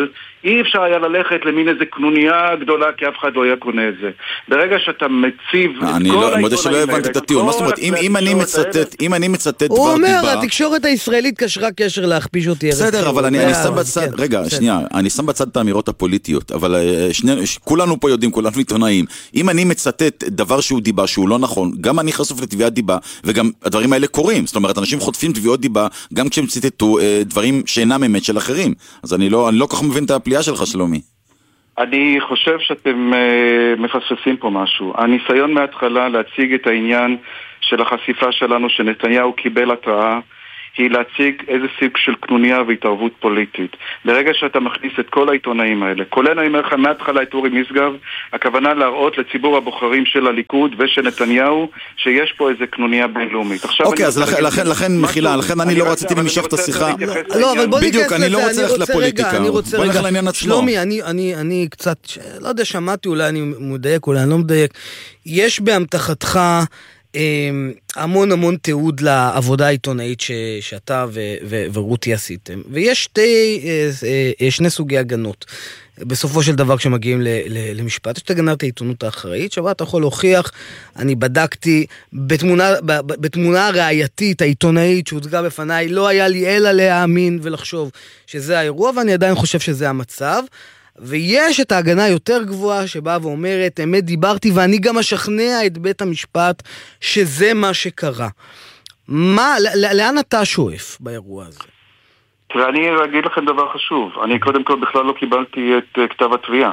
אי אפשר היה ללכת למין איזה קנוניה גדולה, כי אף אחד לא היה קונה את זה. ברגע שאתה מציב את כל העיתונאים האלה... אני מודה שלא הבנתי את הטיעון. מה זאת אומרת, אם אני מצטט דבר דיבה... הוא אומר, התקשורת הישראלית קשרה קשר להכפיש אותי. בסדר, אבל אני שם בצד... רגע, שנייה, אני שם בצד את האמירות הפוליטיות, אבל כולנו פה יודעים, כולנו עיתונאים. אם אני מצטט דבר שהוא דיבה, שהוא לא נכון, גם אני חשוף לתביעת דיבה, וגם הדברים האלה קורים. זאת אומרת, אנשים חוטפים תביעות דיבה, גם כשהם ציטטו דברים שאינם אמת של אחרים. אז אני לא, אני לא כל כך מבין את הפליאה שלך, שלומי. אני חושב שאתם uh, מפספסים פה משהו. הניסיון מההתחלה להציג את העניין של החשיפה שלנו שנתניהו קיבל התראה, היא להציג איזה סוג של קנוניה והתערבות פוליטית. ברגע שאתה מכניס את כל העיתונאים האלה, כולל אני אומר לך מההתחלה את אורי משגב, הכוונה להראות לציבור הבוחרים של הליכוד ושל נתניהו, שיש פה איזה קנוניה בינלאומית. אוקיי, אז לכן, מחילה, לכן אני לא רציתי למשוך את השיחה. לא, אבל בוא בדיוק, אני לא רוצה ללכת לפוליטיקה. בוא נלך לעניין עצמו. שלומי, אני קצת, לא יודע, שמעתי, אולי אני מדייק, אולי אני לא מדייק. יש באמתחתך המון המון תיעוד לעבודה העיתונאית ש, שאתה ו, ו, ורותי עשיתם, ויש שתי, שני סוגי הגנות. בסופו של דבר כשמגיעים ל, ל, למשפט, יש את הגנת העיתונות האחראית, שבה אתה יכול להוכיח, אני בדקתי, בתמונה, בתמונה הראייתית, העיתונאית שהוצגה בפניי, לא היה לי אלא להאמין ולחשוב שזה האירוע, ואני עדיין חושב שזה המצב. ויש את ההגנה יותר גבוהה שבאה ואומרת, אמת דיברתי ואני גם אשכנע את בית המשפט שזה מה שקרה. מה, לאן אתה שואף באירוע הזה? תראה, אני אגיד לכם דבר חשוב. אני קודם כל בכלל לא קיבלתי את כתב התביעה.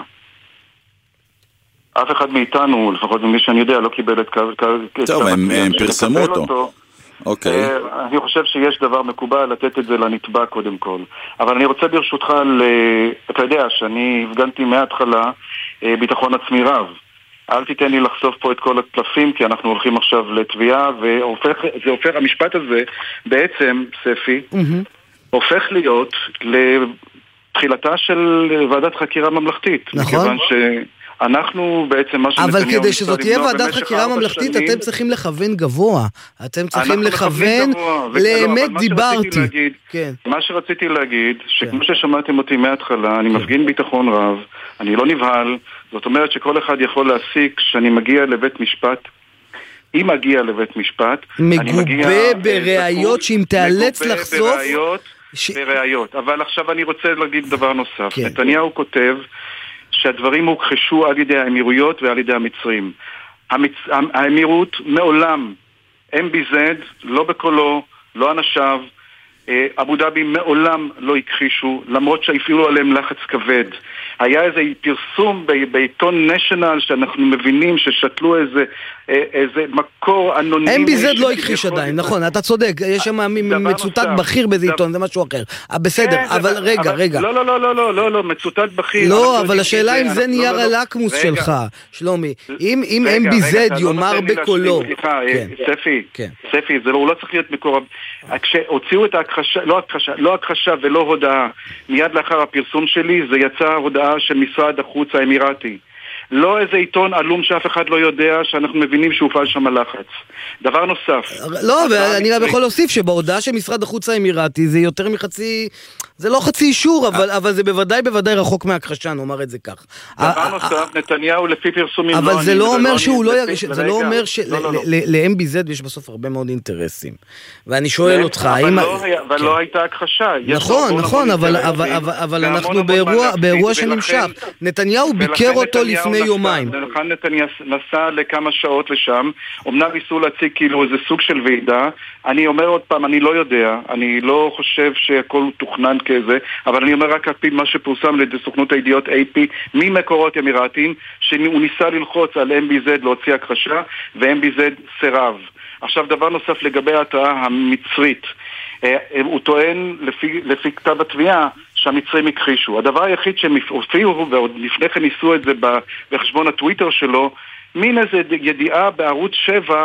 אף אחד מאיתנו, לפחות ממי שאני יודע, לא קיבל את כתב התביעה. טוב, הם פרסמו אותו. אוקיי. אני חושב שיש דבר מקובל לתת את זה לנתבע קודם כל. אבל אני רוצה ברשותך, אתה יודע שאני הפגנתי מההתחלה ביטחון עצמי רב. אל תיתן לי לחשוף פה את כל הקלפים, כי אנחנו הולכים עכשיו לתביעה, וזה הופך, המשפט הזה בעצם, ספי, הופך להיות לתחילתה של ועדת חקירה ממלכתית. נכון. מכיוון ש... אנחנו בעצם מה שנתניהו... אבל כדי שזאת תהיה ועדת חקירה ממלכתית, אתם צריכים לכוון גבוה. אתם צריכים לכוון לאמת דיברתי. מה שרציתי להגיד, שכמו ששמעתם אותי מההתחלה, אני מפגין ביטחון רב, אני לא נבהל, זאת אומרת שכל אחד יכול להסיק שאני מגיע לבית משפט, אם מגיע לבית משפט, מגובה בראיות שאם תיאלץ לחשוף... בראיות. אבל עכשיו אני רוצה להגיד דבר נוסף. נתניהו כותב שהדברים הוכחשו על ידי האמירויות ועל ידי המצרים. המצ... האמירות מעולם, אם בי זד, לא בקולו, לא אנשיו, אבו דאבי מעולם לא הכחישו, למרות שהפעילו עליהם לחץ כבד. היה איזה פרסום בעיתון נשיונל שאנחנו מבינים ששתלו איזה, איזה מקור אנונימי. אם בי זד לא הכחיש עדיין, נכון, אתה צודק, יש שם מצוטט בכיר באיזה עיתון, זה משהו אחר. בסדר, אבל רגע, רגע. לא, לא, לא, לא, לא, לא, מצוטט בכיר. לא, אבל השאלה אם זה נייר הלקמוס שלך, שלומי. אם אם בי זד יאמר בקולו. ספי, ספי, זה לא צריך להיות מקור... כשהוציאו את ההכחשה, לא הכחשה, לא הכחשה ולא הודעה, מיד לאחר הפרסום שלי, זה יצא הודעה של משרד החוץ האמירתי. לא איזה עיתון עלום שאף אחד לא יודע, שאנחנו מבינים שהופעל שם הלחץ. דבר נוסף. לא, ואני גם יכול להוסיף שבהודעה של משרד החוץ האמירתי זה יותר מחצי, זה לא חצי אישור, אבל, אבל זה בוודאי בוודאי רחוק מהכחשה, נאמר את זה כך. דבר נוסף, נתניהו לפי פרסומים... אבל זה לא אומר שהוא לא... זה לא אומר ל-אם בי זד יש בסוף הרבה מאוד אינטרסים. ואני שואל אותך, האם... אבל לא הייתה הכחשה. נכון, נכון, אבל אנחנו באירוע שנמשך. נתניהו ביקר אותו לפני יומיים. לכן נתניהו נסע לכמה שעות לשם, אמנם ניסו להציג כאילו איזה סוג של ועידה, אני אומר עוד פעם, אני לא יודע, אני לא חושב שהכל תוכנן כזה, אבל אני אומר רק על פי מה שפורסם לידי סוכנות הידיעות איי פי ממקורות אמירתיים, שהוא ניסה ללחוץ על אם בי זד להוציא הכחשה, ו-אם בי זד סירב. עכשיו דבר נוסף לגבי ההתראה המצרית, הוא טוען לפי, לפי כתב התביעה שהמצרים הכחישו. הדבר היחיד שהם הופיעו, ועוד לפני כן ניסו את זה בחשבון הטוויטר שלו, מין איזה ידיעה בערוץ שבע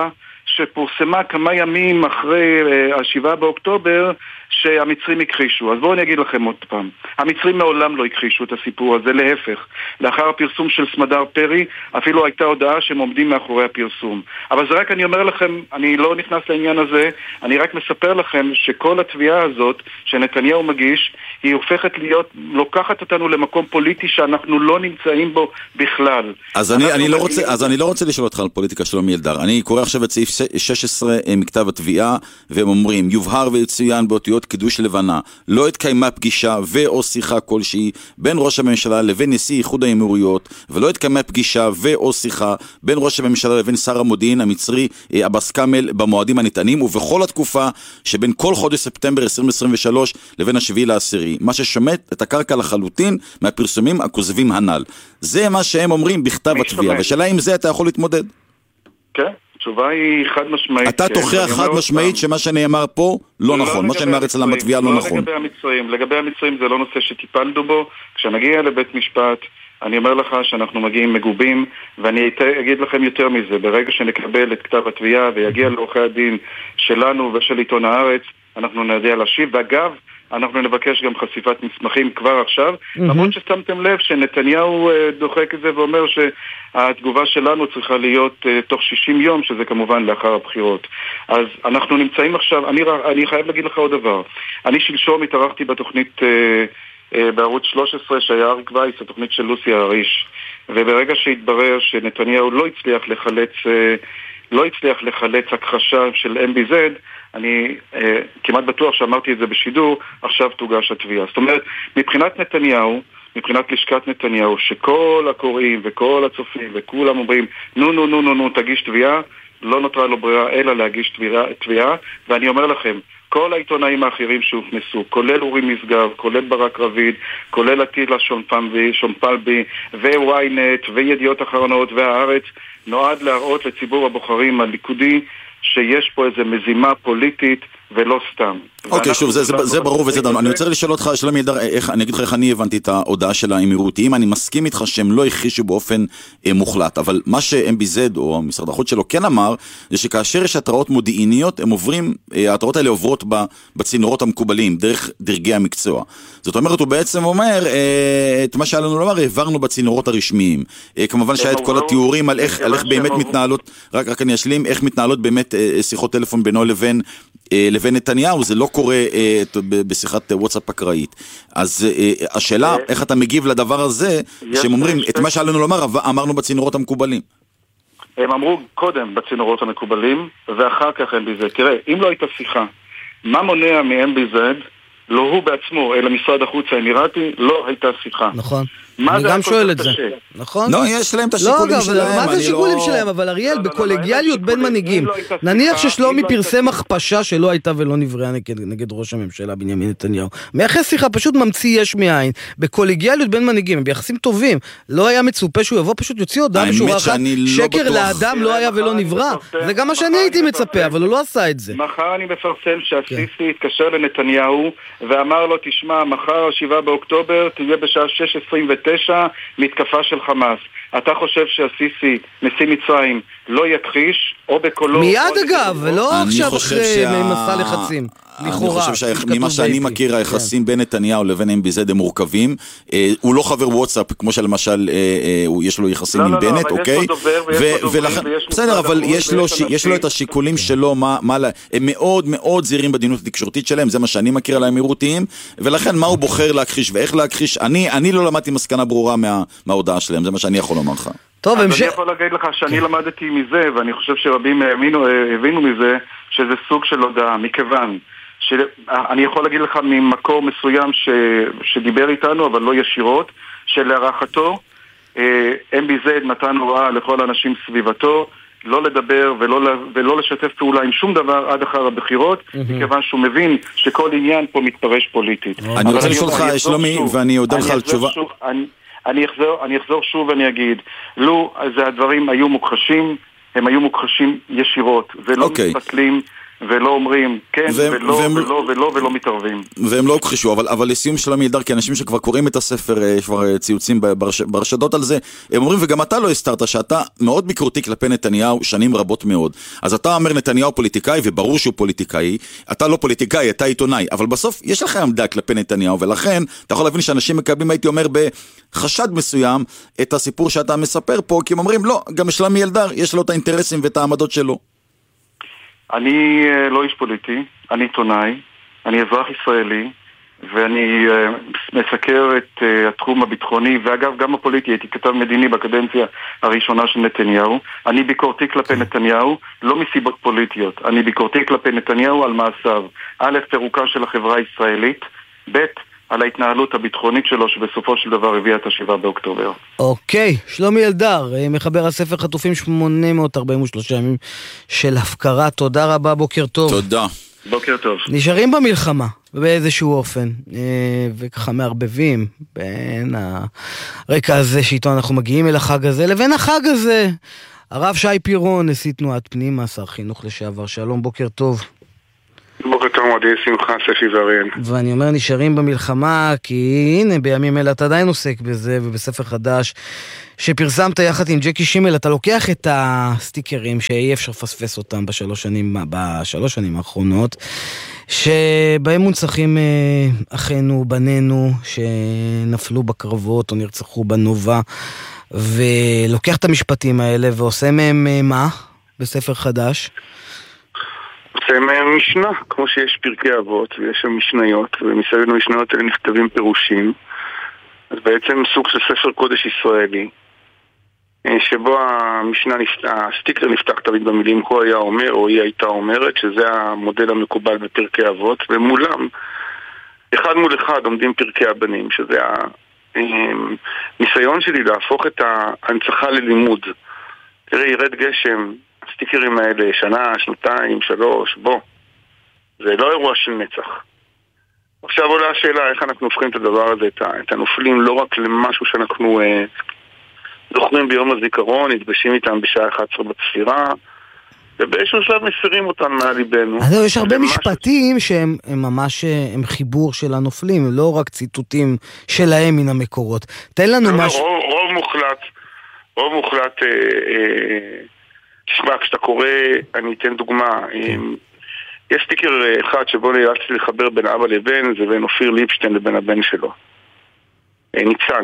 שפורסמה כמה ימים אחרי השבעה באוקטובר שהמצרים הכחישו. אז בואו אני אגיד לכם עוד פעם, המצרים מעולם לא הכחישו את הסיפור הזה, להפך. לאחר הפרסום של סמדר פרי אפילו הייתה הודעה שהם עומדים מאחורי הפרסום. אבל זה רק אני אומר לכם, אני לא נכנס לעניין הזה, אני רק מספר לכם שכל התביעה הזאת שנתניהו מגיש היא הופכת להיות, לוקחת אותנו למקום פוליטי שאנחנו לא נמצאים בו בכלל. אז אני, אני, לא רוצה, אז אני לא רוצה לשאול אותך על פוליטיקה שלומי אלדר. אני קורא עכשיו את סעיף שש עשרה מכתב התביעה, והם אומרים, יובהר ויצוין באותיות קידוש לבנה, לא התקיימה פגישה ואו שיחה כלשהי בין ראש הממשלה לבין נשיא איחוד האמירויות, ולא התקיימה פגישה ואו שיחה בין ראש הממשלה לבין שר המודיעין המצרי אבס קאמל במועדים הנטענים, ובכל התקופה שבין כל חודש ספטמבר עשרים עשרים ושלוש לבין השביעי לעשירי, מה ששומט את הקרקע לחלוטין מהפרסומים הכוזבים הנ"ל. זה מה שהם אומרים בכתב התביעה, ושאלה אם זה אתה יכול להתמודד. כן, התשובה היא חד משמעית. אתה תוכיח חד משמעית שמה שנאמר פה לא נכון, מה שנאמר אצלם בתביעה לא נכון. לגבי המצרים, לגבי המצרים זה לא נושא שטיפלנו בו. כשנגיע לבית משפט, אני אומר לך שאנחנו מגיעים מגובים, ואני אגיד לכם יותר מזה, ברגע שנקבל את כתב התביעה ויגיע לעורכי הדין שלנו ושל עיתון הארץ, אנחנו נדע להשיב. ואגב, אנחנו נבקש גם חשיפת מסמכים כבר עכשיו, mm-hmm. למרות ששמתם לב שנתניהו uh, דוחק את זה ואומר שהתגובה שלנו צריכה להיות uh, תוך שישים יום, שזה כמובן לאחר הבחירות. אז אנחנו נמצאים עכשיו, אני, אני חייב להגיד לך עוד דבר. אני שלשום התארחתי בתוכנית uh, uh, בערוץ שלוש עשרה שהיה אריק וייס, התוכנית של לוסי הריש, וברגע שהתברר שנתניהו לא הצליח לחלץ... Uh, לא הצליח לחלץ הכחשה של אם בי זד, אני אה, כמעט בטוח שאמרתי את זה בשידור, עכשיו תוגש התביעה. זאת אומרת, מבחינת נתניהו, מבחינת לשכת נתניהו, שכל הקוראים וכל הצופים וכולם אומרים, נו נו נו נו נו, תגיש תביעה, לא נותרה לו ברירה אלא להגיש תביעה, תביעה, ואני אומר לכם, כל העיתונאים האחרים שהוכנסו, כולל אורי משגב, כולל ברק רביד, כולל עטילה שומפלבי, וויינט, וידיעות אחרונות, והארץ, נועד להראות לציבור הבוחרים הליכודי שיש פה איזו מזימה פוליטית ולא סתם. אוקיי, שוב, זה, זה, זה ברור וזה דנו. אני רוצה לשאול אותך, שלומי אלדר, איך, אני אגיד לך איך אני הבנתי את ההודעה של האמירותיים, אני מסכים איתך שהם לא הכחישו באופן אה, מוחלט, אבל מה ש-אם בי זד או משרד החוץ שלו כן אמר, זה שכאשר יש התראות מודיעיניות, הם עוברים, אה, ההתראות האלה עוברות בצינורות המקובלים, דרך דרגי המקצוע. זאת אומרת, הוא בעצם אומר, אה, את מה שהיה לנו לומר, העברנו בצינורות הרשמיים. אה, כמובן שהיה את כל התיאורים על איך, על איך באמת מתנהלות, רק, רק אני אשלים, איך מתנהלות באמת אה, שיחות טלפון בינו לבין לבין נתניהו, זה לא קורה אה, בשיחת וואטסאפ אקראית. אז אה, השאלה, איך אתה מגיב לדבר הזה, שהם אומרים, את מה שעלינו לומר, אמרנו בצינורות המקובלים. הם אמרו קודם בצינורות המקובלים, ואחר כך אם בי זד. תראה, אם לא הייתה שיחה, מה מונע מ-אם בי זד, לא הוא בעצמו, אלא משרד החוץ האמירתי, לא הייתה שיחה. נכון. אני גם שואל את זה, נכון? לא, יש להם את השיקולים שלהם. מה זה שיקולים שלהם? אבל אריאל, בקולגיאליות בין מנהיגים, נניח ששלומי פרסם הכפשה שלא הייתה ולא נבראה נגד ראש הממשלה בנימין נתניהו. מייחס שיחה, פשוט ממציא יש מאין. בקולגיאליות בין מנהיגים, הם ביחסים טובים. לא היה מצופה שהוא יבוא, פשוט יוציא הודעה בשורה אחת, שקר לאדם לא היה ולא נברא. זה גם מה שאני הייתי מצפה, אבל הוא לא עשה את זה. מחר אני מפרסם שהסיסי התקשר לנתניהו ואמר לו, תשמע, מחר השבעה באוקטובר תהיה בשעה שש עשרים ותשע מתקפה של חמאס. אתה חושב שהסיסי, נשיא מצרים, לא יכחיש, או בקולו... מיד אגב, ולא עכשיו אחרי מסע לחצים. אני חושב שממה שאני מכיר, היחסים בין נתניהו לבין אם בי זד הם מורכבים. הוא לא חבר וואטסאפ, כמו שלמשל יש לו יחסים עם בנט, אוקיי? בסדר, אבל יש לו את השיקולים שלו, הם מאוד מאוד זהירים בדינות התקשורתית שלהם, זה מה שאני מכיר על האמירותיים, ולכן מה הוא בוחר להכחיש ואיך להכחיש, אני לא למדתי מסקנה ברורה מההודעה שלהם, זה מה שאני יכול לומר לך. טוב, אני יכול להגיד לך שאני למדתי מזה, ואני חושב שרבים הבינו מזה, שזה סוג של הודעה, מכיוון שאני יכול להגיד לך ממקור מסוים ש... שדיבר איתנו, אבל לא ישירות, שלהערכתו, אם בי זד נתן הוראה לכל האנשים סביבתו, לא לדבר ולא, ולא לשתף פעולה עם שום דבר עד אחר הבחירות, מכיוון שהוא מבין שכל עניין פה מתפרש פוליטית. אני רוצה לשאול לך, שלומי, ואני יודע לך על תשובה. אני אחזור, אני אחזור שוב ואני אגיד, לו, אז הדברים היו מוכחשים, הם היו מוכחשים ישירות, ולא okay. מתפתלים ולא אומרים כן והם, ולא והם, ולא ולא ולא מתערבים. והם לא הוכחשו, אבל, אבל לסיום שלומי אלדר, כי אנשים שכבר קוראים את הספר, כבר ציוצים ברש, ברשדות על זה, הם אומרים, וגם אתה לא הסתרת, שאתה מאוד ביקורתי כלפי נתניהו שנים רבות מאוד. אז אתה אומר נתניהו פוליטיקאי, וברור שהוא פוליטיקאי, אתה לא פוליטיקאי, אתה עיתונאי, אבל בסוף יש לך עמדה כלפי נתניהו, ולכן אתה יכול להבין שאנשים מקבלים, הייתי אומר, בחשד מסוים, את הסיפור שאתה מספר פה, כי הם אומרים, לא, גם שלומי אלדר, יש לו את האינטרסים ואת העמדות שלו. אני לא איש פוליטי, אני עיתונאי, אני אזרח ישראלי, ואני מסקר את התחום הביטחוני, ואגב גם הפוליטי, הייתי כתב מדיני בקדנציה הראשונה של נתניהו. אני ביקורתי כלפי נתניהו, לא מסיבות פוליטיות, אני ביקורתי כלפי נתניהו על מעשיו. א', פירוקה של החברה הישראלית, ב', על ההתנהלות הביטחונית שלו, שבסופו של דבר הביאה את השבעה באוקטובר. אוקיי, שלומי אלדר, מחבר הספר חטופים שמונה מאות ארבעים ושלושה ימים של הפקרה. תודה רבה, בוקר טוב. תודה. בוקר טוב. נשארים במלחמה, באיזשהו אופן, וככה מערבבים בין הרקע הזה שאיתו אנחנו מגיעים אל החג הזה, לבין החג הזה. הרב שי פירון, נשיא תנועת פנימה, שר חינוך לשעבר. שלום, בוקר טוב. בוקר טוב, מודי שמחה, ספי ואריאל. ואני אומר נשארים במלחמה, כי הנה בימים אלה אתה עדיין עוסק בזה, ובספר חדש שפרסמת יחד עם ג'קי שימל, אתה לוקח את הסטיקרים שאי אפשר לפספס אותם בשלוש שנים, בשלוש שנים האחרונות, שבהם מונצחים אחינו, בנינו, שנפלו בקרבות או נרצחו בנובה, ולוקח את המשפטים האלה ועושה מהם מה בספר חדש? זה משנה, כמו שיש פרקי אבות ויש שם משניות, ומסביב המשניות האלה נכתבים פירושים. אז בעצם סוג של ספר קודש ישראלי, שבו המשנה נפתח, הסטיקר נפתח תמיד במילים הוא היה אומר או היא הייתה אומרת, שזה המודל המקובל בפרקי אבות, ומולם אחד מול אחד עומדים פרקי הבנים, שזה הניסיון שלי להפוך את ההנצחה ללימוד. תראה, ירד גשם, הסטיקרים האלה, שנה, שנתיים, שלוש, בוא. זה לא אירוע של נצח. עכשיו עולה השאלה איך אנחנו הופכים את הדבר הזה, את הנופלים, לא רק למשהו שאנחנו אה, זוכרים ביום הזיכרון, נתגשים איתם בשעה אחת עשרה בספירה, ובאיזשהו שלב מסירים אותם מהליבנו. אז יש הרבה משפטים שהם הם ממש הם חיבור של הנופלים, לא רק ציטוטים שלהם מן המקורות. תן לנו משהו... רוב, רוב מוחלט, רוב מוחלט... אה, אה, תשמע, כשאתה קורא, אני אתן דוגמה, יש סטיקר אחד שבו נאלצתי לחבר בין אבא לבן, זה בין אופיר ליפשטיין לבין הבן שלו, ניצן.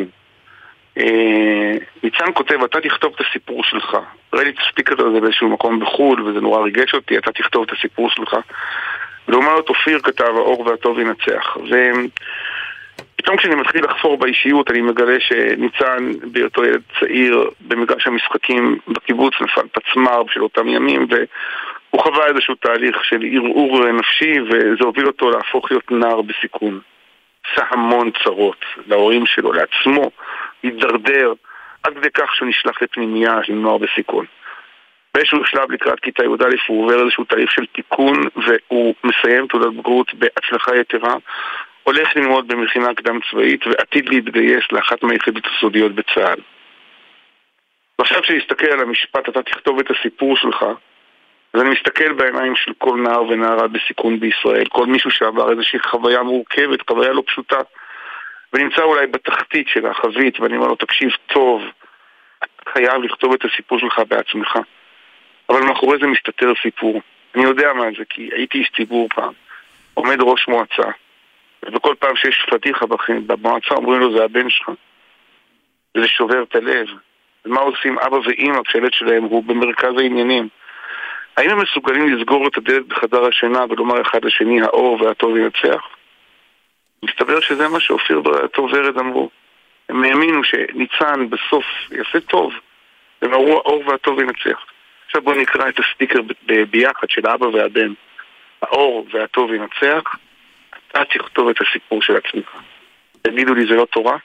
ניצן כותב, אתה תכתוב את הסיפור שלך. ראיתי את הסטיקר הזה באיזשהו מקום בחול, וזה נורא ריגש אותי, אתה תכתוב את הסיפור שלך. ולעומת אופיר כתב, האור והטוב ינצח. ו... פתאום כשאני מתחיל לחפור באישיות, אני מגלה שניצן בהיותו ילד צעיר במגרש המשחקים בקיבוץ נפל פצמר של אותם ימים, והוא חווה איזשהו תהליך של ערעור נפשי, וזה הוביל אותו להפוך להיות נער בסיכון. עשה המון צרות להורים שלו, לעצמו, התדרדר, עד כדי כך שהוא נשלח לפנימייה של נוער בסיכון. באיזשהו שלב לקראת כיתה י"א הוא עובר איזשהו תהליך של תיקון, והוא מסיים תעודת בגרות בהצלחה יתרה, הולך ללמוד במכינה קדם צבאית ועתיד להתגייס לאחת מהיחידות הסודיות בצה"ל. ועכשיו כשאסתכל על המשפט, אתה תכתוב את הסיפור שלך, אז אני מסתכל בעיניים של כל נער ונערה בסיכון בישראל, כל מישהו שעבר איזושהי חוויה מורכבת, חוויה לא פשוטה, ונמצא אולי בתחתית של החבית, ואני אומר לו, תקשיב טוב, אתה חייב לכתוב את הסיפור שלך בעצמך. אבל מאחורי זה מסתתר סיפור. אני יודע מה זה, כי הייתי איש ציבור פעם, עומד ראש מועצה, וכל פעם שיש פתיחה במועצה אומרים לו זה הבן שלך, וזה שובר את הלב. ומה עושים אבא ואמא כשהילד שלהם הוא במרכז העניינים? האם הם מסוגלים לסגור את הדלת בחדר השינה ולומר אחד לשני האור והטוב ינצח? מסתבר שזה מה שאופיר והטוב ורד אמרו. הם האמינו שניצן בסוף יעשה טוב, הם אמרו האור והטוב ינצח. עכשיו בואו נקרא את הסטיקר ביחד של האבא והבן. האור והטוב ינצח, אתה תכתוב את הסיפור של עצמך. תגידו לי, זה לא תורה?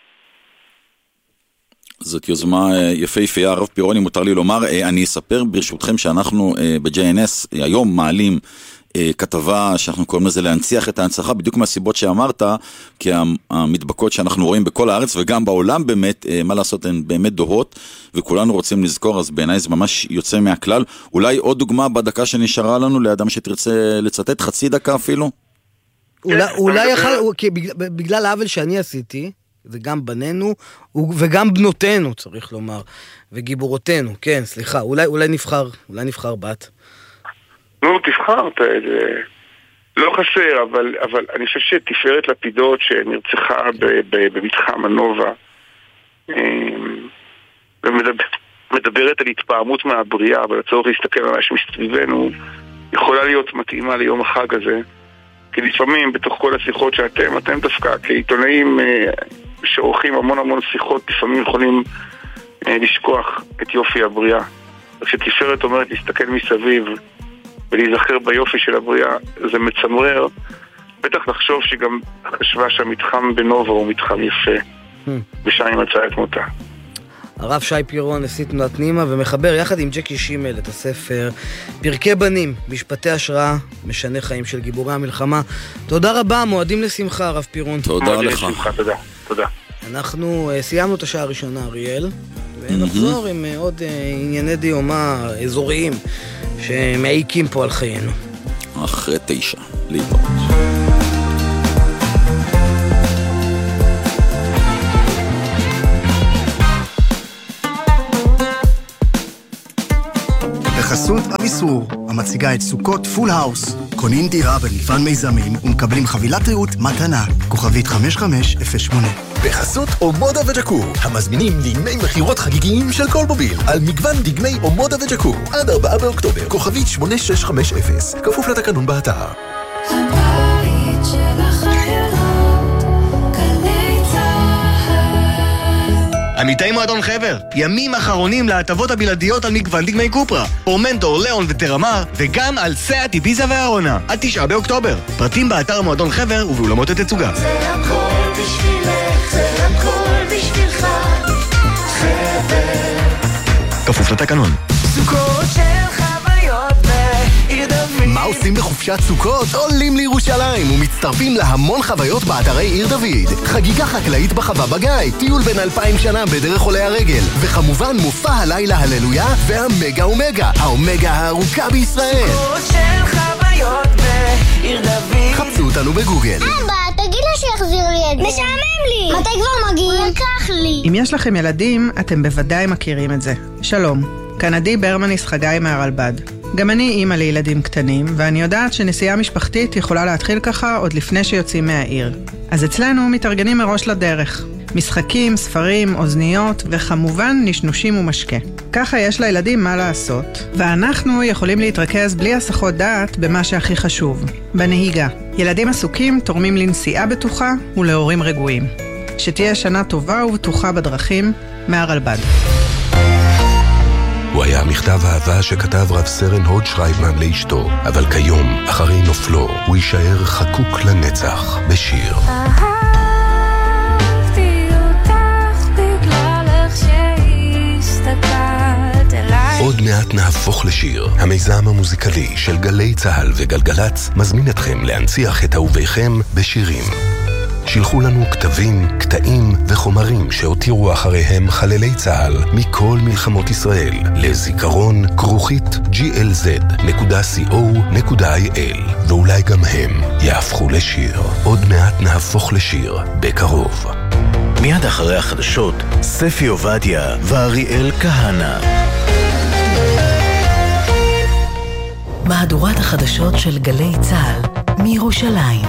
זאת יוזמה יפהפייה, הרב פירוני, מותר לי לומר. אני אספר ברשותכם שאנחנו ב-ג'יי אן אס היום מעלים כתבה שאנחנו קוראים לזה להנציח את ההנצחה, בדיוק מהסיבות שאמרת, כי המדבקות שאנחנו רואים בכל הארץ וגם בעולם באמת, מה לעשות, הן באמת דוהות, וכולנו רוצים לזכור, אז בעיניי זה ממש יוצא מהכלל. אולי עוד דוגמה בדקה שנשארה לנו, לאדם שתרצה לצטט, חצי דקה אפילו? אולי בגלל העוול שאני עשיתי, זה גם בנינו וגם בנותינו, צריך לומר, וגיבורותינו, כן, סליחה, אולי, אולי נבחר, אולי נבחר בת. נו, תבחר, לא חסר, אבל, אבל אני חושב שתפארת לפידות שנרצחה במתחם הנובה, ומדברת על התפעמות מהבריאה, אבל הצורך להסתכל על מה שמסביבנו, יכולה להיות מתאימה ליום החג הזה, כי לפעמים בתוך כל השיחות שאתם, אתם דווקא כעיתונאים שעורכים המון המון שיחות, לפעמים יכולים לשכוח את יופי הבריאה. כשתפארת אומרת להסתכל מסביב ולהיזכר ביופי של הבריאה, זה מצמרר. בטח לחשוב שגם חשבה שהמתחם בנובה הוא מתחם יפה, ושם מצאה את מותה. הרב שי פירון, נשיא תנועת נימה, ומחבר יחד עם ג'קי שימל את הספר פרקי בנים, משפטי השראה, משנה חיים של גיבורי המלחמה. תודה רבה, מועדים לשמחה, הרב פירון. תודה לך. לשמחה, תודה. תודה. אנחנו uh, סיימנו את השעה הראשונה, אריאל, ונחזור עם uh, עוד uh, ענייני דיומה אזוריים שמעיקים פה על חיינו. אחרי תשע, להתראות. בחסות אביסור, המציגה את סוכות פול האוס. קונים דירה במגוון מיזמים ומקבלים חבילת ריהוט מתנה. כוכבית חמש חמש אפס שמונה. בחסות אומודה וג'קור, המזמינים דגמי מחירות חגיגיים של כל מוביל, על מגוון דגמי אומודה וג'קור, עד ארבעה באוקטובר, כוכבית שמונה שש חמש אפס, כפוף לתקנון באתר. הבית של החיילות, גלי צהל. עמיתי מועדון חבר, ימים אחרונים להטבות הבלעדיות על מגוון דגמי קופרה, פורמנטור, ליאון וטרמר, וגם על סאט, איביזה והעונה, עד תשעה באוקטובר. פרטים באתר מועדון חבר ובאולמות התצוגה. זה הכל בשבילך, זה הכל בשבילך, חבר. כפוף לתקנון. סוכות של חוויות בעיר דוד. מה עושים בחופשת סוכות? עולים לירושלים ומצטרפים להמון חוויות באתרי עיר דוד. חגיגה חקלאית בחווה בגיא, טיול בין אלפיים שנה בדרך עולי הרגל, וכמובן מופע הלילה הללויה והמגה אומגה, האומגה הארוכה בישראל. סוכות של חוויות בעיר דוד. חפשו אותנו בגוגל. אבא, תגיד לה שיחזיר לי את זה. משעמם לי. מתי כבר מגיעים? הוא לקח לי. אם יש לכם ילדים, אתם בוודאי מכירים את זה. שלום, כאן עדי ברמניס חגי מהרלב"ד. גם אני אימא לילדים קטנים, ואני יודעת שנסיעה משפחתית יכולה להתחיל ככה עוד לפני שיוצאים מהעיר. אז אצלנו מתארגנים מראש לדרך. משחקים, ספרים, אוזניות, וכמובן נשנושים ומשקה. ככה יש לילדים מה לעשות, ואנחנו יכולים להתרכז בלי הסחות דעת במה שהכי חשוב, בנהיגה. ילדים עסוקים תורמים לנסיעה בטוחה ולהורים רגועים. שתהיה שנה טובה ובטוחה בדרכים, מהרלב"ד. הוא היה מכתב אהבה שכתב רב סרן הוד שרייבמן לאשתו, אבל כיום, אחרי נופלו, הוא יישאר חקוק לנצח בשיר. אהבתי אותך בגלל איך שהסתכלת אליי. עוד מעט נהפוך לשיר. המיזם המוזיקלי של גלי צהל וגלגלץ מזמין אתכם להנציח את אהוביכם בשירים. שילחו לנו כתבים, קטעים וחומרים שהותירו אחריהם חללי צהל מכל מלחמות ישראל לזיכרון כרוכית ג'י אל זד נקודה סי או נקודה איי אל, ואולי גם הם יהפכו לשיר. עוד מעט נהפוך לשיר בקרוב. מיד אחרי החדשות, ספי עובדיה ואריאל כהנה. מהדורת החדשות של גלי צהל מירושלים.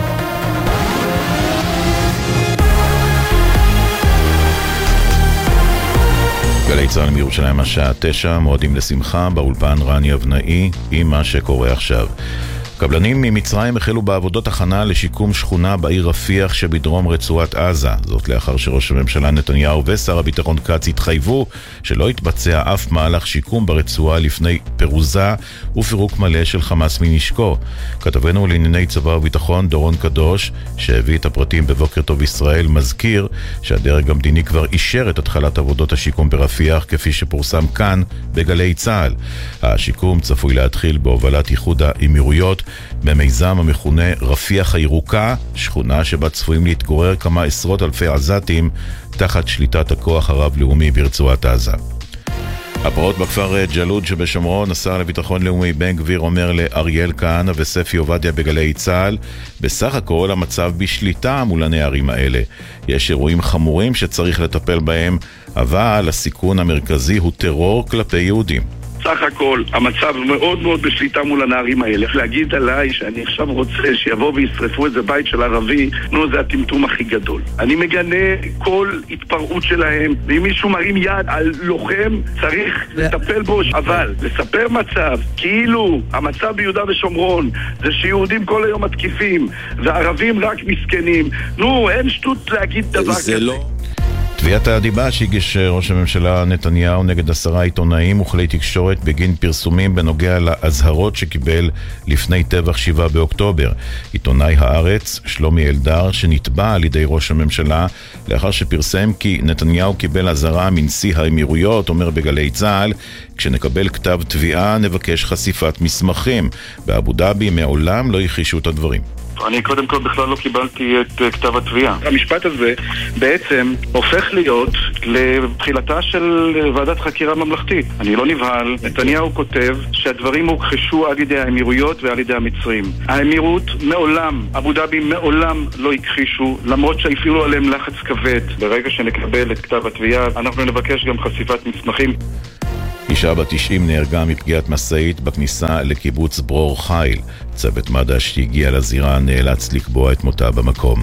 גלי צהל מירושלים השעה תשע, מועדים לשמחה, באולפן רני אבנאי עם מה שקורה עכשיו. קבלנים ממצרים החלו בעבודות הכנה לשיקום שכונה בעיר רפיח שבדרום רצועת עזה. זאת לאחר שראש הממשלה נתניהו ושר הביטחון כץ התחייבו שלא יתבצע אף מהלך שיקום ברצועה לפני פירוזה ופירוק מלא של חמאס מנשקו. כתבנו לענייני צבא וביטחון דורון קדוש, שהביא את הפרטים בבוקר טוב ישראל, מזכיר שהדרג המדיני כבר אישר את התחלת עבודות השיקום ברפיח כפי שפורסם כאן בגלי צהל. השיקום צפוי להתחיל בהובלת איחוד האמירויות במיזם המכונה רפיח הירוקה, שכונה שבה צפויים להתגורר כמה עשרות אלפי עזתים תחת שליטת הכוח הרב-לאומי ברצועת עזה. הפרעות בכפר ג'לוד שבשומרון, השר לביטחון לאומי בן גביר אומר לאריאל כהנא וספי עובדיה בגלי צה"ל, בסך הכל המצב בשליטה מול הנערים האלה. יש אירועים חמורים שצריך לטפל בהם, אבל הסיכון המרכזי הוא טרור כלפי יהודים. סך הכל, המצב מאוד מאוד בשליטה מול הנערים האלה. להגיד עליי שאני עכשיו רוצה שיבוא וישרפו איזה בית של ערבי, נו, זה הטמטום הכי גדול. אני מגנה כל התפרעות שלהם, ואם מישהו מרים יד על לוחם, צריך לטפל בו. אבל לספר מצב, כאילו המצב ביהודה ושומרון, זה שיהודים כל היום מתקיפים, וערבים רק מסכנים. נו, אין שטות להגיד דבר כזה. לא... תביעת הדיבה שהגיש ראש הממשלה נתניהו נגד עשרה עיתונאים וכלי תקשורת בגין פרסומים בנוגע להזהרות שקיבל לפני טבח שבעה באוקטובר. עיתונאי הארץ, שלומי אלדר, שנתבע על ידי ראש הממשלה לאחר שפרסם כי נתניהו קיבל אזהרה מנשיא האמירויות, אומר בגלי צה"ל, כשנקבל כתב תביעה נבקש חשיפת מסמכים. באבו דאבי מעולם לא הכחישו את הדברים. אני קודם כל בכלל לא קיבלתי את כתב התביעה. המשפט הזה בעצם הופך להיות לתחילתה של ועדת חקירה ממלכתית. אני לא נבהל. נתניהו כותב שהדברים הוכחשו על ידי האמירויות ועל ידי המצרים. האמירות מעולם, אבו דאבי מעולם לא הכחישו, למרות שהפעילו עליהם לחץ כבד. ברגע שנקבל את כתב התביעה, אנחנו נבקש גם חשיפת מסמכים. אישה בת תשעים נהרגה מפגיעת משאית בכניסה לקיבוץ ברור חיל. צוות מד"א שהגיע לזירה נאלץ לקבוע את מותה במקום.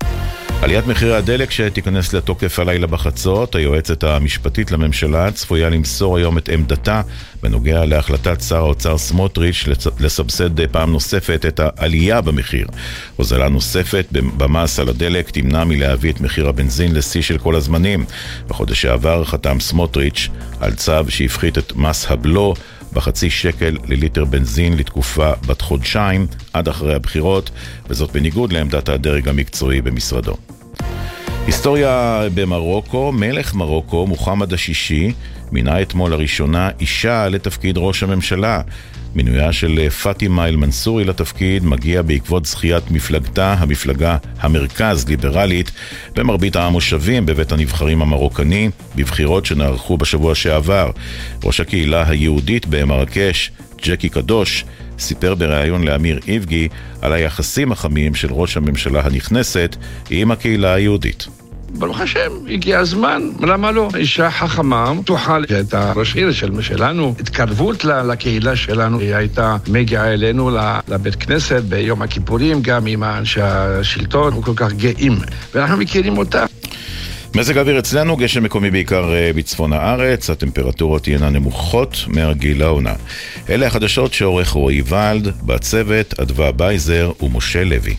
עליית מחירי הדלק שתיכנס לתוקף הלילה בחצות, היועצת המשפטית לממשלה צפויה למסור היום את עמדתה בנוגע להחלטת שר האוצר סמוטריץ' לסבסד פעם נוספת את העלייה במחיר. הוזלה נוספת במס על הדלק תמנע מלהביא את מחיר הבנזין לשיא של כל הזמנים. בחודש שעבר חתם סמוטריץ' על צו שהפחית את מס הבלו בחצי שקל לליטר בנזין לתקופה בת חודשיים עד אחרי הבחירות, וזאת בניגוד לעמדת הדרג המקצועי במשרדו. היסטוריה במרוקו, מלך מרוקו מוחמד השישי מינה אתמול לראשונה אישה לתפקיד ראש הממשלה. מינויה של פאטימה אל-מנסורי לתפקיד מגיע בעקבות זכיית מפלגתה, המפלגה המרכז ליברלית, במרבית המושבים בבית הנבחרים המרוקני, בבחירות שנערכו בשבוע שעבר. ראש הקהילה היהודית במרקש, ג'קי קדוש, סיפר בריאיון לאמיר איבגי על היחסים החמים של ראש הממשלה הנכנסת עם הקהילה היהודית. ברוך השם, הגיע הזמן, למה לא? אישה חכמה, תוכל את הראש עיר של שלנו, התקרבות לקהילה שלנו, היא הייתה מגיעה אלינו לבית כנסת ביום הכיפורים, גם עם אנשי השלטון, הם כל כך גאים, ואנחנו מכירים אותה. מזג האוויר אצלנו, גשם מקומי בעיקר בצפון הארץ, הטמפרטורות תהיינה נמוכות מהרגיל לעונה. אלה החדשות שעורך רועי ולד, בצוות אדווה בייזר ומשה לוי.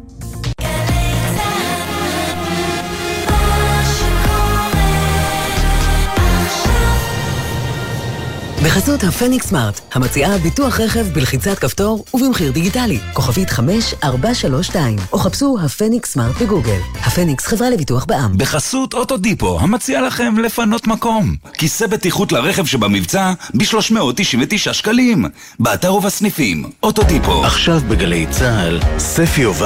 בחסות הפניקס סמארט, המציעה ביטוח רכב בלחיצת כפתור ובמחיר דיגיטלי, כוכבית חמש ארבע שלוש שתיים, או חפשו הפניקס סמארט בגוגל. הפניקס חברה לביטוח בע"מ. בחסות אוטודיפו, המציע לכם לפנות מקום. כיסא בטיחות לרכב שבמבצע ב-שלוש מאות תשעים ותשעה שקלים. באתר ובסניפים, אוטודיפו. עכשיו בגלי צה"ל, ספי עובדיה.